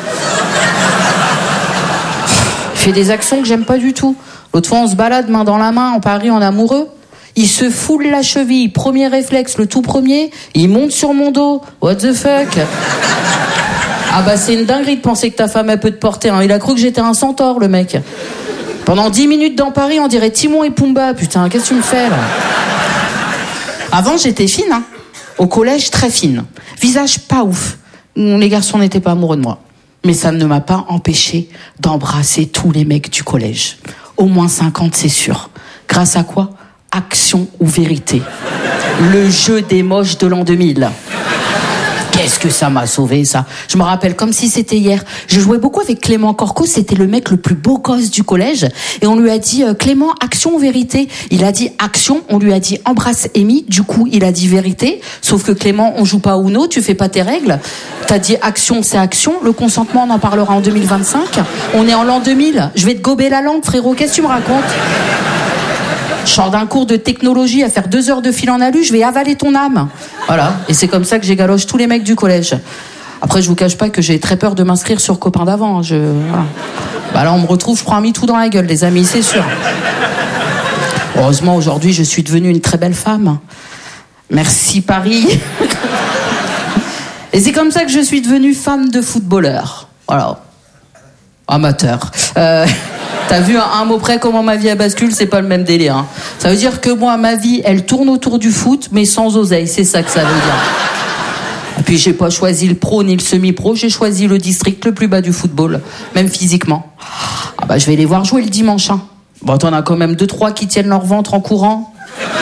Il fait des actions que j'aime pas du tout. L'autre fois, on se balade main dans la main en Paris en amoureux. Il se foule la cheville, premier réflexe, le tout premier, il monte sur mon dos. What the fuck? Ah bah c'est une dinguerie de penser que ta femme elle peut te porter. Hein. Il a cru que j'étais un centaure, le mec. Pendant 10 minutes dans Paris, on dirait Timon et Pumba. Putain, qu'est-ce que tu me fais là? Avant, j'étais fine, hein. Au collège, très fine. Visage pas ouf. Les garçons n'étaient pas amoureux de moi. Mais ça ne m'a pas empêché d'embrasser tous les mecs du collège. Au moins 50, c'est sûr. Grâce à quoi? Action ou vérité. Le jeu des moches de l'an 2000. Qu'est-ce que ça m'a sauvé, ça. Je me rappelle comme si c'était hier. Je jouais beaucoup avec Clément Corco, c'était le mec le plus beau gosse du collège. Et on lui a dit, Clément, action ou vérité? Il a dit action, on lui a dit embrasse Amy. Du coup, il a dit vérité. Sauf que Clément, on joue pas au Uno, tu fais pas tes règles. T'as dit action, c'est action. Le consentement, on en parlera en 2025. On est en l'an 2000. Je vais te gober la langue, frérot. Qu'est-ce que tu me racontes? Je sors d'un cours de technologie à faire 2 heures de fil en alu, je vais avaler ton âme. Voilà. Et c'est comme ça que j'égaloche tous les mecs du collège. Après, je vous cache pas que j'ai très peur de m'inscrire sur Copain d'avant. Voilà. Bah là, on me retrouve, je prends un MeToo dans la gueule, les amis, c'est sûr. Heureusement, aujourd'hui, je suis devenue une très belle femme. Merci, Paris. Et c'est comme ça que je suis devenue femme de footballeur. Voilà. Amateur. T'as vu à un mot près comment ma vie a bascule, c'est pas le même délire. Hein. Ça veut dire que moi, ma vie, elle tourne autour du foot, mais sans oseille. C'est ça que ça veut dire. Et puis j'ai pas choisi le pro ni le semi-pro, j'ai choisi le district le plus bas du football, même physiquement. Ah bah je vais les voir jouer le dimanche. Hein. Bon, t'en as quand même 2-3 qui tiennent leur ventre en courant.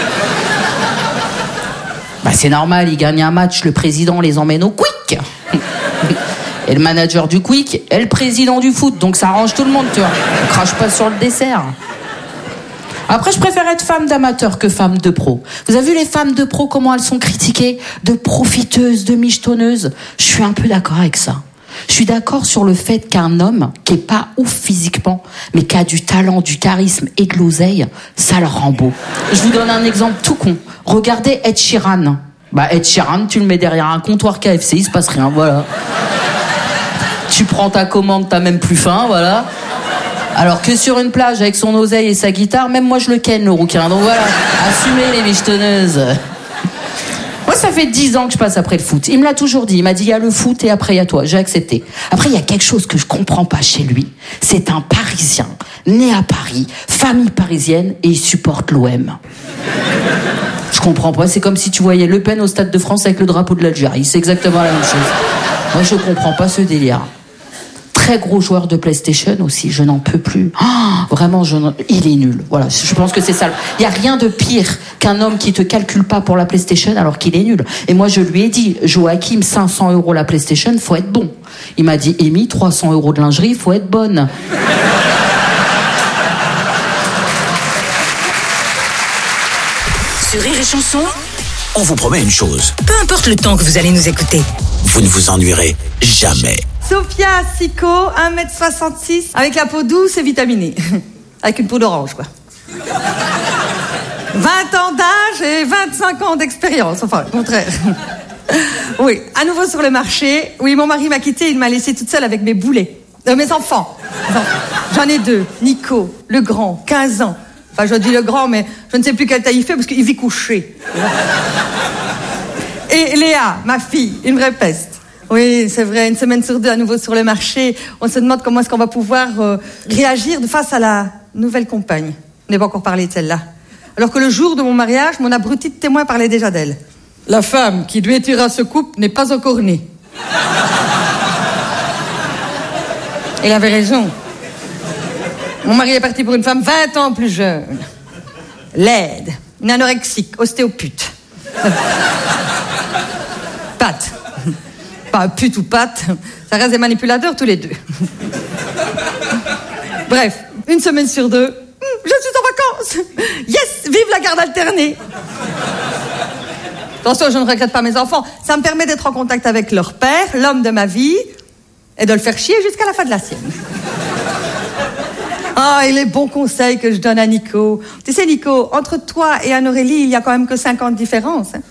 Bah c'est normal, ils gagnent un match, le président les emmène au quick. Et le manager du quick est le président du foot, donc ça arrange tout le monde, tu vois. On crache pas sur le dessert. Après, je préfère être femme d'amateur que femme de pro. Vous avez vu les femmes de pro, comment elles sont critiquées? De profiteuses, de michetonneuses. Je suis un peu d'accord avec ça. Je suis d'accord sur le fait qu'un homme qui est pas ouf physiquement, mais qui a du talent, du charisme et de l'oseille, ça le rend beau. Je vous donne un exemple tout con. Regardez Ed Sheeran. Bah, Ed Sheeran, tu le mets derrière un comptoir KFC, il se passe rien, voilà. Tu prends ta commande, t'as même plus faim, voilà. Alors que sur une plage avec son oseille et sa guitare, même moi je le ken, le rouquin. Donc voilà, assumez les michetonneuses. Moi, ça fait 10 ans que je passe après le foot. Il me l'a toujours dit. Il m'a dit, il y a le foot et après il y a toi. J'ai accepté. Après, il y a quelque chose que je comprends pas chez lui. C'est un Parisien, né à Paris, famille parisienne, et il supporte l'OM. Je comprends pas. C'est comme si tu voyais Le Pen au Stade de France avec le drapeau de l'Algérie. C'est exactement la même chose. Moi, je comprends pas ce délire. Très gros joueur de PlayStation aussi, je n'en peux plus. Oh, vraiment, il est nul. Voilà, je pense que c'est ça. Il y a rien de pire qu'un homme qui te calcule pas pour la PlayStation alors qu'il est nul. Et moi, je lui ai dit, Joachim, 500 € la PlayStation, faut être bon. Il m'a dit, Amy, 300 € de lingerie, faut être bonne. Sur Rire et Chanson, on vous promet une chose. Peu importe le temps que vous allez nous écouter, vous ne vous ennuierez jamais. Sophia Sico, 1m66, avec la peau douce et vitaminée. Avec une peau d'orange, quoi. 20 ans d'âge et 25 ans d'expérience, enfin, le contraire. Oui, à nouveau sur le marché. Oui, mon mari m'a quittée, il m'a laissée toute seule avec mes boulets. Mes enfants. J'en ai 2. Nico, le grand, 15 ans. Enfin, je dis le grand, mais je ne sais plus quelle taille il fait parce qu'il vit couché. Et Léa, ma fille, une vraie peste. Oui, c'est vrai, 1 semaine sur 2 à nouveau sur le marché. On se demande comment est-ce qu'on va pouvoir réagir face à la nouvelle compagne. On n'a pas encore parlé de celle-là. Alors que le jour de mon mariage, mon abruti de témoin parlait déjà d'elle. La femme qui détruira ce couple n'est pas encore née. Il avait raison. Mon mari est parti pour une femme 20 ans plus jeune. Laide, une anorexique, ostéopute. Pâte. Pas pute ou pâte, ça reste des manipulateurs tous les deux. Bref, une semaine sur deux, je suis en vacances. Yes, vive la garde alternée. Attention, je ne regrette pas mes enfants. Ça me permet d'être en contact avec leur père, l'homme de ma vie, et de le faire chier jusqu'à la fin de la sienne. Ah, et les bons conseils que je donne à Nico. Tu sais, Nico, entre toi et Anne-Aurélie, il y a quand même que 5 ans de différence. Hein.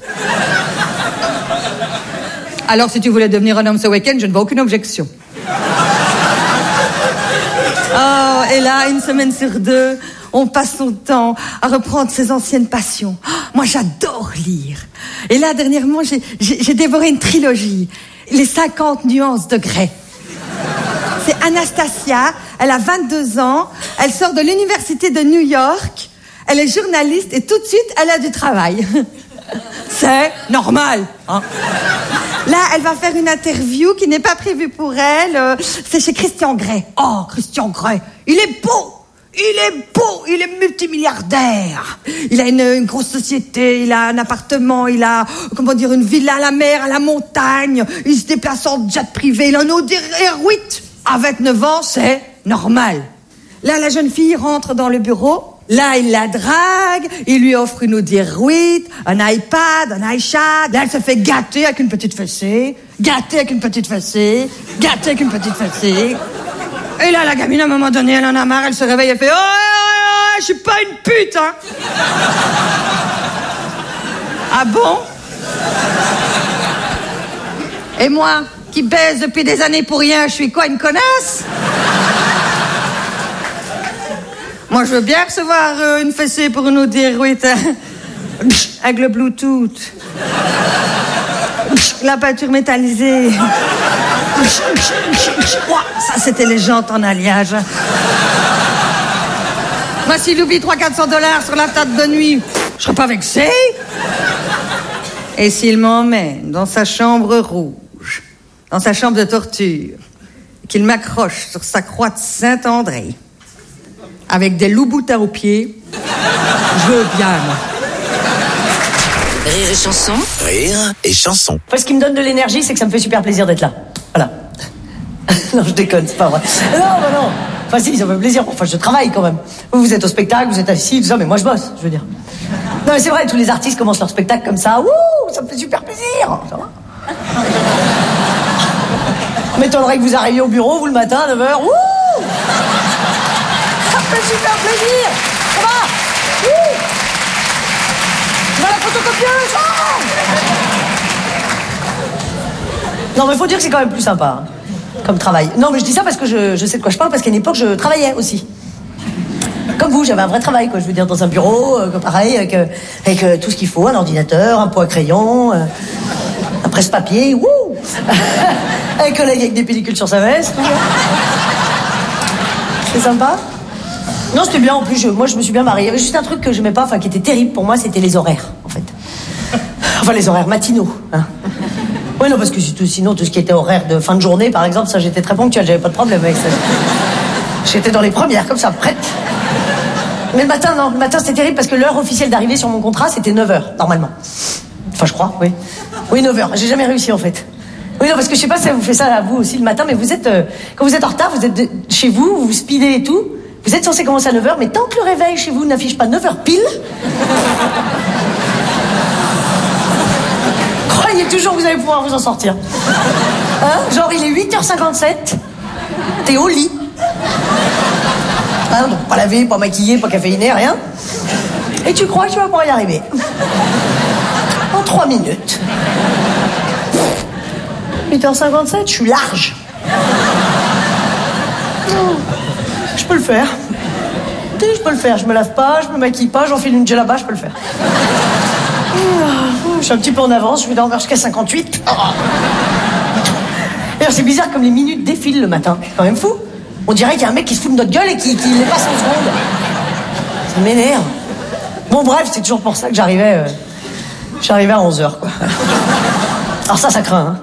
Alors, si tu voulais devenir un homme ce week-end, je ne vois aucune objection. Oh, et là, une semaine sur deux, on passe son temps à reprendre ses anciennes passions. Oh, moi, j'adore lire. Et là, dernièrement, j'ai dévoré une trilogie. Les 50 nuances de Grey. C'est Anastasia, elle a 22 ans, elle sort de l'université de New York, elle est journaliste et tout de suite, elle a du travail. C'est normal, hein. Là, elle va faire une interview qui n'est pas prévue pour elle. C'est chez Christian Grey. Oh, Christian Grey, il est beau. Il est multimilliardaire. Il a une grosse société, il a un appartement, il a, une villa à la mer, à la montagne. Il se déplace en jet privé, il a un Audi R8. Avec 9 ans, c'est normal. Là, la jeune fille rentre dans le bureau. Là, il la drague, il lui offre une Audi R8, un iPad, un iShad. Là, elle se fait gâter avec une petite fessée, gâter avec une petite fessée, gâter avec une petite fessée. Et là, la gamine, à un moment donné, elle en a marre, elle se réveille, elle fait « Oh, je suis pas une pute, hein !» Ah bon? Et moi, qui baise depuis des années pour rien, je suis quoi, une connasse? Moi, je veux bien recevoir une fessée pour une Audi R8, hein. Avec le Bluetooth. La peinture métallisée. Ça, c'était les jantes en alliage. Moi, s'il oublie 300-400 $ sur la table de nuit, je serais pas vexée. Et s'il m'emmène dans sa chambre rouge, dans sa chambre de torture, qu'il m'accroche sur sa croix de Saint-André, avec des loups-boutins aux pieds, je veux bien, moi. Rire et chanson. Rire et chanson. Enfin, ce qui me donne de l'énergie, c'est que ça me fait super plaisir d'être là. Voilà. Non, je déconne, c'est pas vrai. Non. Enfin, si, ça me fait plaisir. Enfin, je travaille quand même. Vous êtes au spectacle, vous êtes assis, tout ça, mais moi, je bosse, je veux dire. Non, mais c'est vrai, tous les artistes commencent leur spectacle comme ça. Ouh, ça me fait super plaisir. Ça va? M'étonnerait que vous arriviez au bureau, vous, le matin, à 9h. Ouh! Ça me fait super plaisir. Ça va? Ouh! Tu vas à la photocopieuse? Oh! Non, mais faut dire que c'est quand même plus sympa, hein, comme travail. Non, mais je dis ça parce que je sais de quoi je parle, parce qu'à une époque, je travaillais aussi. Comme vous, j'avais un vrai travail, quoi. Je veux dire, dans un bureau, pareil, avec tout ce qu'il faut, un ordinateur, un pot à crayon, un presse-papier, wouh! Un collègue avec des pellicules sur sa veste. C'est sympa. Non, c'était bien, en plus, moi, je me suis bien mariée. Il y avait juste un truc que j'aimais pas, enfin, qui était terrible pour moi, c'était les horaires, en fait. Enfin, les horaires matinaux, hein. Oui, non, parce que sinon, tout ce qui était horaire de fin de journée, par exemple, ça, j'étais très ponctuelle, j'avais pas de problème avec ça. J'étais dans les premières, comme ça, prête. Mais le matin, non. Le matin, c'était terrible parce que l'heure officielle d'arrivée sur mon contrat, c'était 9h, normalement. Enfin, je crois, oui. Oui, 9h. J'ai jamais réussi, en fait. Oui, non, parce que je sais pas si ça vous fait ça à vous aussi le matin, mais vous êtes, quand vous êtes en retard, vous êtes chez vous, vous speedez et tout. Vous êtes censé commencer à 9h, mais tant que le réveil chez vous n'affiche pas 9h pile, croyez toujours que vous allez pouvoir vous en sortir. Hein? Genre, il est 8h57, t'es au lit. Hein, donc pas lavé, pas maquillé, pas caféiné, rien. Et tu crois que tu vas pouvoir y arriver. En 3 minutes. 8h57, je suis large. Je peux le faire. Je peux le faire. Je me lave pas, je me maquille pas, j'enfile une djellaba, je peux le faire. Je suis un petit peu en avance, je vais dormir jusqu'à 58. D'ailleurs, c'est bizarre comme les minutes défilent le matin. C'est quand même fou. On dirait qu'il y a un mec qui se fout de notre gueule et qui les passe en seconde. Ça m'énerve. Bon, bref, c'est toujours pour ça que j'arrivais J'arrivais à 11h, quoi. Alors ça craint, hein.